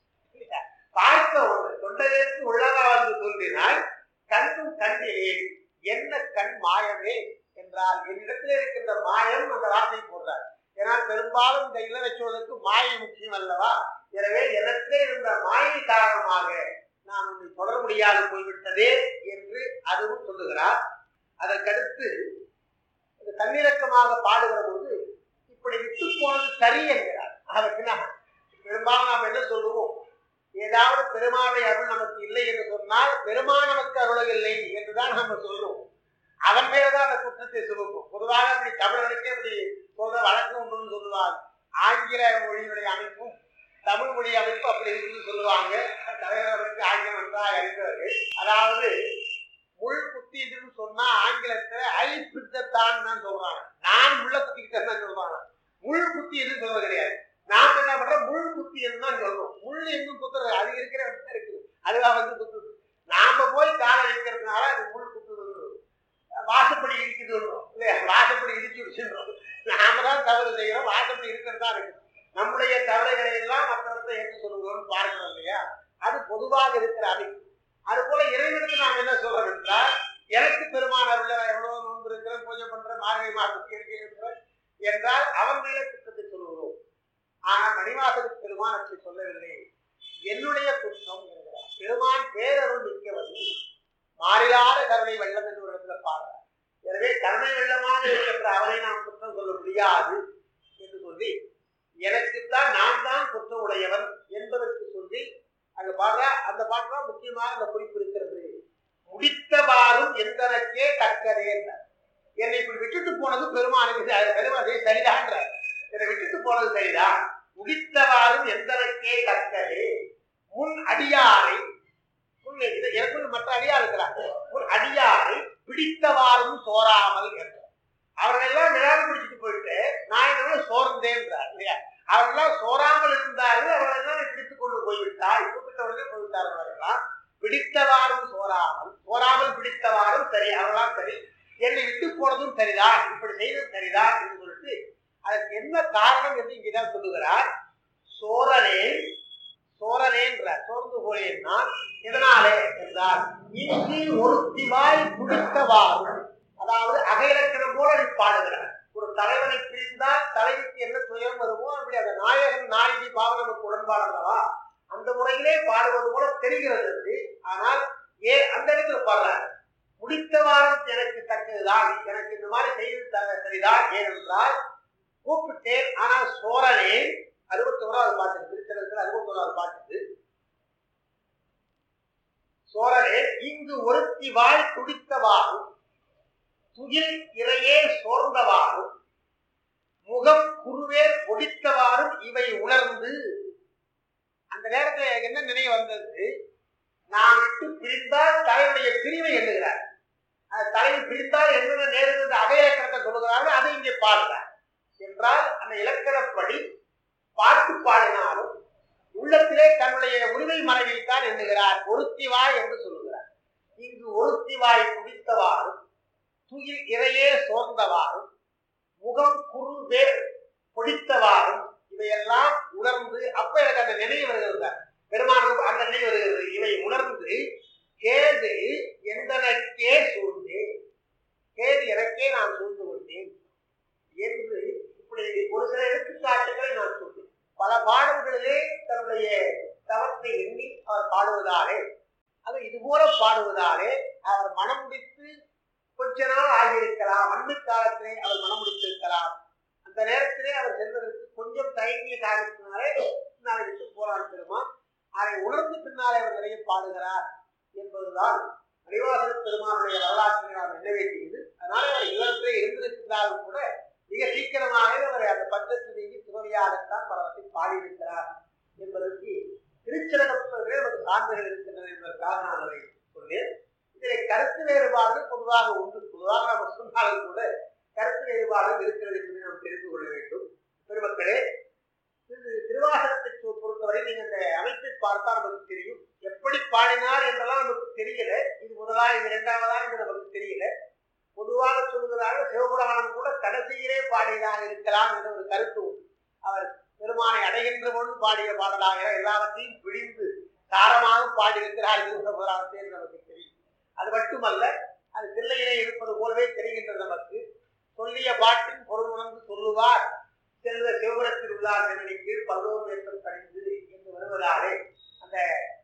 பார்க்க ஒன்று, தொண்டனேற்கு உள்ளவா வந்து தோன்றினாய் கண்டும் கண்டிலேன், என்ன கண் மாயமே என்றால் என்னிடத்தில் இருக்கின்ற மாயம் அந்த வார்த்தை போடுறார். ஏன்னால் பெரும்பாலும் இந்த இளவச்சோதற்கு மாயை முக்கியம் அல்லவா? எனவே எனக்கே இருந்த மாயை காரணமாக நான் உன்னை தொடர முடியாது போய்விட்டதே என்று அதுவும் சொல்லுகிறார். அதற்கடுத்து தன்னிறக்கமாக பாடுகிற போது இப்படி விட்டு போனது சரி என்கிறார். அதற்கு பெரும்பாலும் நாம் என்ன சொல்லுவோம், ஏதாவது பெருமானுடைய அருள் நமக்கு இல்லை என்று சொன்னால் பெருமான் நமக்கு அருளவில்லை என்றுதான் நம்ம சொல்லுவோம். அவன் மேலதான் அந்த குற்றத்தை சுமக்கும். பொதுவாக அப்படி தமிழர்களுக்கே அப்படி சொல்ற வழக்கம் உண்டுன்னு சொல்லுவாங்க. ஆங்கில மொழியினுடைய அமைப்பும் தமிழ் மொழி அமைப்பு அப்படி இருக்குன்னு சொல்லுவாங்க. தலைவர்களுக்கு ஆங்கிலம் நன்றாக அறிந்தவர்கள். அதாவது முள் குத்தின்னு சொன்னா ஆங்கிலத்துல ஐ பிடித்தான் தான் சொல்றாங்க. நான் முள்ள குத்திக்கிட்டேன் தான் சொல்றாங்க. முள் குத்தி எதுவும் சொல்றது கிடையாது. நாம் என்ன பண்றோம், முள் குத்தி தான் சொல்றோம். முள் எங்கும் குத்துறது, அது இருக்கிற இடத்துல இருக்குது, அதுதான் வந்து குத்துது. நாம போய் காலை வைக்கிறதுனால அது முள் குத்துது. வாசப்படி இடிக்குது இல்லையா? வாசப்படி இடிச்சு விடுச்சுன்றோம். நாம தான் தவறு செய்யறோம், வாசப்படி இருக்கிறது தான் இருக்கு. நம்முடைய தவறுகளை எல்லாம் மற்றவர்களை ஏற்று சொல்லுவோம்னு பார்க்கிறோம் இல்லையா? அது பொதுவாக இருக்கிற அமைப்பு. அது போல இறைவனுக்கு நாம் என்ன சொல்றோம் என்றால், எனக்கு பெருமான எவ்வளவு நோன்பு இருக்கிற, பூஜை பண்ற, மார்கழி மாதத்துக்கு இருக்கிற என்றால் அவன் மேலே குற்றத்தை சொல்லுகிறோம். ஆனால் மணிவாசகர் பெருமான் அப்படி சொல்லவில்லை. என்னுடைய குற்றம் என்கிறார். பெருமான் பேரருள் மிக்கவன், மாறிலாத கருணை வெள்ளம் என்று ஒரு இடத்துல பாடுறார். எனவே கருணை வெள்ளமாக இருக்கின்ற அவரை நாம் குற்றம் சொல்ல முடியாது என்று சொல்லி, எனக்குத்தான் நான் தான் குற்றம் உடையவன் என்பதற்கு சொல்லி அங்க பாடுற அந்த பாட்டுதான் முக்கியமாக அந்த குறிப்பு இருக்கிறது. முடித்தவாறும் எந்தனக்கே தக்கதே என்றார். என்னை இப்படி விட்டுட்டு போனது பெருமானுக்கு பெருமானே சரிதான். என்னை விட்டுட்டு போனது சரிதான். முடித்தவாறும் எந்தனக்கே தக்கதே முன் அடியாரை, எனக்கு மற்ற அடியார் இருக்கிறாங்க, ஒரு அடியாரை பிடித்தவாறும் சோறாமல் என்றார். அவர்களெல்லாம் விழாவில் பிடிச்சிட்டு போயிட்டு நான் என்ன சோர்ந்தேன்றார் இல்லையா? அவர்களெல்லாம் சோறாமல் இருந்தார்கள், அவர்களெல்லாம் பிடித்துக் கொண்டு போய்விட்டார். இப்படிப்பட்டவர்களே போய்விட்டார்கள். அவர்களெல்லாம் பிடித்தவாறும் சோறாமல் பிடித்தவாறும் சரி, அவர்களாம் சரி, என்னை விட்டு போனதும் சரிதான், இப்படி செய்ததும் சரிதான் என்று சொல்லிட்டு அதற்கு என்ன காரணம் என்று இங்கேதான் சொல்லுகிறார். சோரனேன்றார். சோர்ந்து போனேன்னா எதனாலே என்றால், இங்கு ஒருத்திவாய் பிடித்தவாறும், அதாவது அகைலக்கணம் போல நீ பாடுகிறார். ஒரு தலைவனை பிரிந்தால் தலைவிக்கு என்ன துயரம் வருமோ அப்படி அந்த நாயகன் நாயகி பாவம் நமக்கு உடன்பாடுறவா அந்த முறையிலே பாடுவது போல தெரிகிறது. ஆனால் அந்த இடத்துல பாடுறார், முடித்தவாறும் எனக்கு தக்கதுதான், எனக்கு இந்த மாதிரி செய்து சரிதான். ஏனென்றால் கூப்பிட்டேன், ஆனால் சோரனே 61வது பாட்டு திருச்சனத்தில் 61வது பாட்டு, சோரனே இங்கு ஒருத்தி வாய் துடித்தவாறும் துகில் இறையே சோர்ந்தவாறும் முகம் குருவேர் பொடித்தவாறும் இவை உணர்ந்து. அந்த நேரத்தில் என்ன நினைவு வந்தது, நான் விட்டு பிரிந்தால் தலைவனுடைய பிரிவை எண்ணுகிறார். தலைவி பிரிந்தால் என்னென்ன நேரம் என்று அகையிலக்கணத்தை சொல்லுகிறார்கள், அதை இங்கே பாடுகிறார். என்றால் அந்த இலக்கணப்படி பாட்டு பாடினாலும் உள்ளத்திலே தன்னுடைய உரிமை மனைவில் தான் எண்ணுகிறார். ஒருத்திவாய் என்று சொல்லுகிறார். இங்கு ஒருத்திவாய் துடித்தவாறும் துயில் இறையே சோர்ந்தவாறும் முகம் குறுவேர் பொடித்தவாறும் இவையெல்லாம் உணர்ந்து, அப்ப எனக்கு அந்த நினைவு வருகிறது, பெருமானுக்கு அந்த நினைவு வருகிறது. இவை உணர்ந்து கேது எந்தனக்கே சூழ்ந்தேன். அது இது போல பாடுவதாலே அவர் மனம் முடித்து கொஞ்ச நாள் ஆகியிருக்கலாம், அன்பு காலத்திலே அவர் மனம் முடித்திருக்கலாம். அந்த நேரத்திலே அவர் செல்வதற்கு கொஞ்சம் தயங்கிய காரணத்தினாலே பின்னாலே விட்டு போராட பெருமான் அதை உணர்ந்து பின்னாலே அவர் நிறைய பாடுகிறார் என்பதுதான் மணிவாசக பெருமானுடைய வரலாற்றில் நாம் எண்ண வேண்டியது. அதனால அவர் இல்லத்திலே இருந்திருக்கிறாலும் கூட மிக சீக்கிரமாக அவர் அந்த பற்றத்தில் நீங்கி துறவியாகத்தான் பலவற்றை பாடியிருக்கிறார் என்பதற்கு திருச்சிறப்பிலே நமக்கு சான்றுகள் இருக்கின்றன என்பதற்காக நான் அதை சொன்னேன். இதில் கருத்து வேறுபாடுகள் பொதுவாக உண்டு. பொதுவாக நம்ம சொன்னாலும் கூட கருத்து வேறுபாடுகள் இருக்கிறது என்பதை நாம் தெரிந்து கொள்ள வேண்டும். பெருமக்களே, திருவாசகத்தை பொறுத்தவரை நீங்க அந்த அமைப்பை பார்த்தா நமக்கு தெரியும். எப்படி பாடினார் என்றெல்லாம் நமக்கு தெரியல. இது முதலா இது இரண்டாவதா என்று நமக்கு தெரியல. பொதுவாக சொல்லுகிறார்கள் சிவபுராணம் கூட கடைசியிலே பாடியதாக இருக்கலாம் என்ற ஒரு கருத்து உண்டு. அவர் பெருமானை அடைகின்ற பொழுது பாடிய பாடலாக எல்லாவற்றையும் பிடிந்து தாரமாக பாடியிருக்கிறார் சிவபுராணத்தை என்று நமக்கு தெரியும். அது மட்டுமல்ல, அது தில்லையிலே இருப்பது போலவே தெரிகின்றது நமக்கு. சொல்லிய பாட்டின் பொருள் உணர்ந்து சொல்லுவார் செல்வ சிவபுரத்தில் உள்ளார் செல்வனை கீழ் 11 ஏற்றம் கணிந்து என்று வருவதாலே அந்த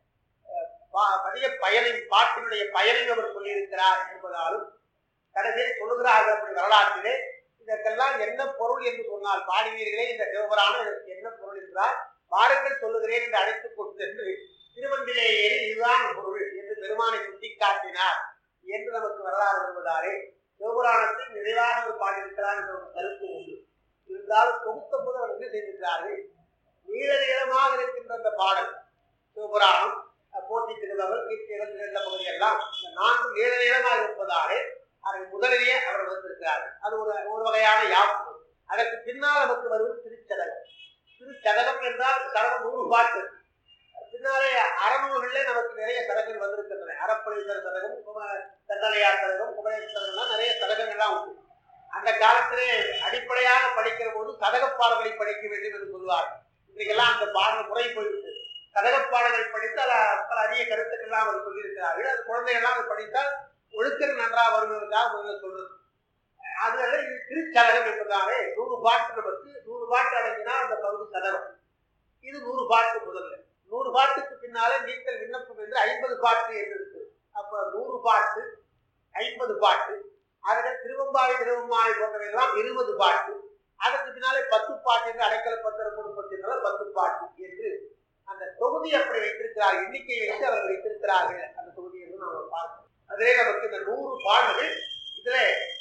பதிய பயனின் பாட்டினுடைய பயனையும் அவர் சொல்லியிருக்கிறார் என்பதாலும் கடைசியில் சொல்லுகிறார்கள் அப்படி வரலாற்றிலே. இதற்கெல்லாம் என்ன பொருள் என்று சொன்னால், பாடினீர்களே இந்த சிவபுராணம் இதற்கு என்ன பொருள் என்றால் வாருங்கள் சொல்லுகிறேன் என்று அழைத்துக் கொண்டு என்று திருவந்திலே ஏறி இதுதான் பொருள் என்று பெருமானை சுட்டிக்காட்டினார் என்று நமக்கு வரலாறு வருவதாலே சிவபுராணத்தை நிறைவாக அவர் பாடியிருக்கிறார் என்ற ஒரு கருத்து உண்டு. இருந்தாலும் தொகுத்த போது அவர் என்ன செய்திருக்கிறார்கள், நீள நீளமாக இருக்கின்ற அந்த பாடல் சிவபுராணம் போட்டி திருவகள் கீர்த்திகள் என்ற பகுதியெல்லாம் இந்த 4 நீள நீளமாக இருப்பதாலே அதை முதலிலேயே அவர் வந்திருக்கிறார்கள். அது ஒரு வகையான யாப்பு. அதற்கு பின்னால் நமக்கு வருவது திருச்சதகம். திருச்சதகம் என்றால் சதகம் 100 பாட்டு. பின்னாலே அறநூல்களிலே நமக்கு நிறைய சதகங்கள் வந்திருக்கின்றன. அறப்பொழித்தர் சதகம், தண்டலையார் சதகம், குமரேச சதகம்லாம் நிறைய சதகங்கள்லாம் உண்டு. அந்த காலத்திலே அடிப்படையாக படிக்கிற போது சதகப் பாடல்களை படிக்க வேண்டும் என்று சொல்வார்கள். இன்றைக்கெல்லாம் அந்த பாடல் முறை போய்விட்டு சதகப் பாடல்களை படித்தால் பல அரிய கருத்துக்கள்லாம் அவர் சொல்லியிருக்கிறார்கள். அது குழந்தைகள்லாம் அதை படித்தால் ஒழுக்கம் நன்றாக வருவதற்காக முதல்ல சொல்றது. அதுல இது திருச்சதகம் என்பதாலே 100 பாட்டு நமக்கு 100 பாட்டு அடங்கினால் அந்த பகுதி சதகம். இது 100 பாட்டு முதல்ல. 100 பாட்டுக்கு பின்னாலே நீத்தல் விண்ணப்பம் என்று 50 பாட்டு என்று இருக்கு. அப்ப 100 பாட்டு 50 பாட்டு. அதுக்கு திருவம்பாவை திருவம்மாவை போன்றவையெல்லாம் 20 பாட்டு. அதற்கு பின்னாலே 10 பாட்டு என்று அடைக்கல பத்திர குடும்பத்தினால 10 பாட்டு என்று அந்த தொகுதி அப்படி வைத்திருக்கிறார்கள். எண்ணிக்கையை வைத்து அவர்கள் வைத்திருக்கிறார்கள் அந்த தொகுதி என்று நாம் பார்க்கிறோம். அதே நமக்கு இந்த 100 பாடல்கள் இதுல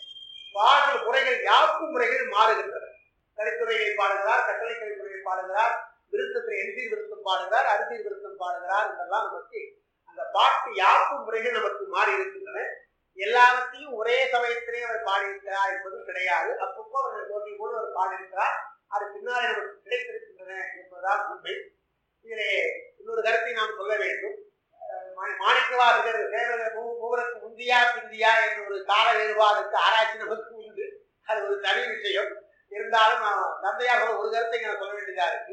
பாடல் முறைகள் யாப்பு முறைகள் மாறுகின்றன. கலித்துறையை பாடுகிறார், கட்டளை கலித்துறையை பாடுகிறார், விருத்தத்தில் எண்சீர் விருத்தம் பாடுகிறார், அரிசீர் விருத்தம் பாடுகிறார். இதெல்லாம் நமக்கு அந்த பாட்டு யாப்பு முறைகள் நமக்கு மாறி இருக்கின்றன. எல்லாவற்றையும் ஒரே சமயத்திலே அவர் பாடியிருக்கிறார் என்பது கிடையாது. அப்பப்போ அவர்கள் தோல்வி போது அவர் பாடியிருக்கிறார். அது பின்னாலே நமக்கு கிடைத்திருக்கின்றன என்பதுதான் உண்மை. இதிலே இன்னொரு கருத்தை நாம் சொல்ல வேண்டும். மாணிக்கவாசகர் மூவருக்கு முந்தியா பிந்தியா என்ற ஒரு கால வேறுபாடுக்கு ஆராய்ச்சி நமக்கு உண்டு. அது ஒரு தனி விஷயம். இருந்தாலும் தந்தையாக ஒரு கருத்தை நான் சொல்ல வேண்டியதா இருக்கு.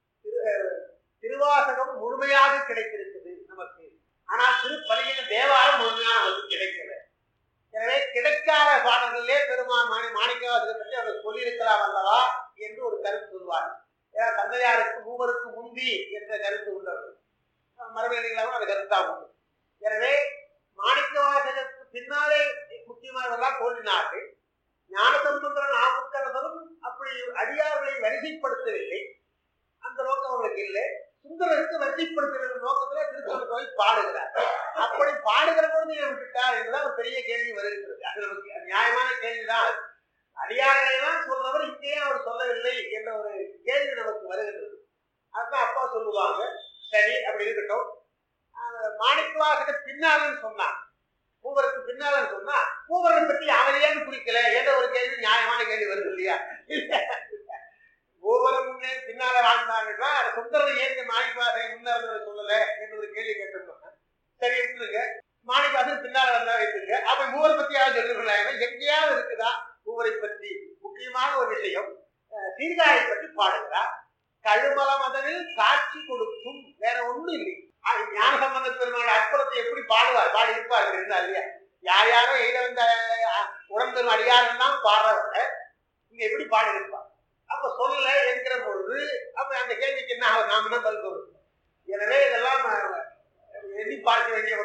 திருவாசகம் முழுமையாக கிடைத்திருக்குது நமக்கு. ஆனால் திருப்பதிக தேவாரம் முழுமையாக நமக்கு கிடைக்கல. எனவே கிடைக்காத பாடல்களிலே பெருமான் மாணிக்கவாசகர் பற்றி அவர் சொல்லியிருக்கலாம் அல்லவா என்று ஒரு கருத்து சொல்வார். ஏன்னா தந்தையாருக்கு மூவருக்கு முந்தி என்ற கருத்து உள்ளது. மரபேதிகளாகவும் அந்த கருத்தா உண்டு. எனவே மாணிக்கவாசகருக்கு பின்னாலே முக்கியமானவர்களாம் தோன்றினார்கள். ஞானசம்பந்தர் நாவுக்கரசரும் அப்படி அடியார்களை வரிசைப்படுத்தவில்லை. அந்த நோக்கம் அவர்களுக்கு இல்லை. சுந்தரருக்கு வரிசைப்படுத்துகிற நோக்கத்துல திருத்தொண்டரை பாடுகிறார். அப்படி பாடுகிற பொழுது விட்டுட்டார் என்றுதான் ஒரு பெரிய கேள்வி வருகிறது. அது நமக்கு நியாயமான கேள்விதான். அடியார்களெல்லாம் சொல்றவர் இங்கேயே அவர் சொல்லவில்லை என்ற ஒரு கேள்வி நமக்கு வருகின்றது. அதுதான் அப்பா சொல்லுவாங்க. சரி, அப்படி இருக்கட்டும். மாணிக்கவாசகர் பின்னாலன்னு சொன்னார், மூவருக்கு பின்னாலன்னு சொன்னா மூவரை பற்றி அவரையான்னு குறிக்கல என்ற ஒரு கேள்வி நியாயமான கேள்வி வருது இல்லையா? மூவரும் முன்னே பின்னால வாழ்ந்தாங்கன்னா சுந்தரர் ஏன் மாணிக்கவாசகர் முன்னேறதை சொல்லல என்று ஒரு கேள்வி கேட்டிருந்தோம். சரி இருக்குங்க, மாணிக்கவாசகர் பின்னால வந்தா வைத்துங்க. அப்ப மூவரை பத்தி யாரும் சொல்லுங்களா? எங்கேயாவது இருக்குதா மூவரை பற்றி? முக்கியமான ஒரு விஷயம், சீர்காழி பற்றி பாடுகிறார். கழுமல மதனில் காட்சி கொடுக்கும், வேற ஒண்ணும் இல்லை. ஞானசம்பந்த பெருமாள் அற்புதத்தை எப்படி பாடுவார், பாடி இருப்பார்கள் இருந்தா இல்லையா? யார் யாரோ எயில வந்த உடம்பெரும் அடியாரெல்லாம் பாடுறவங்க இங்க எப்படி பாடி இருப்பார்? அப்ப சொல்லல என்கிற பொழுது அப்ப அந்த கேள்விக்கு என்ன நாம தான் பதில் சொல்லணும். எனவே இதெல்லாம் எண்ணி பார்க்க வேண்டிய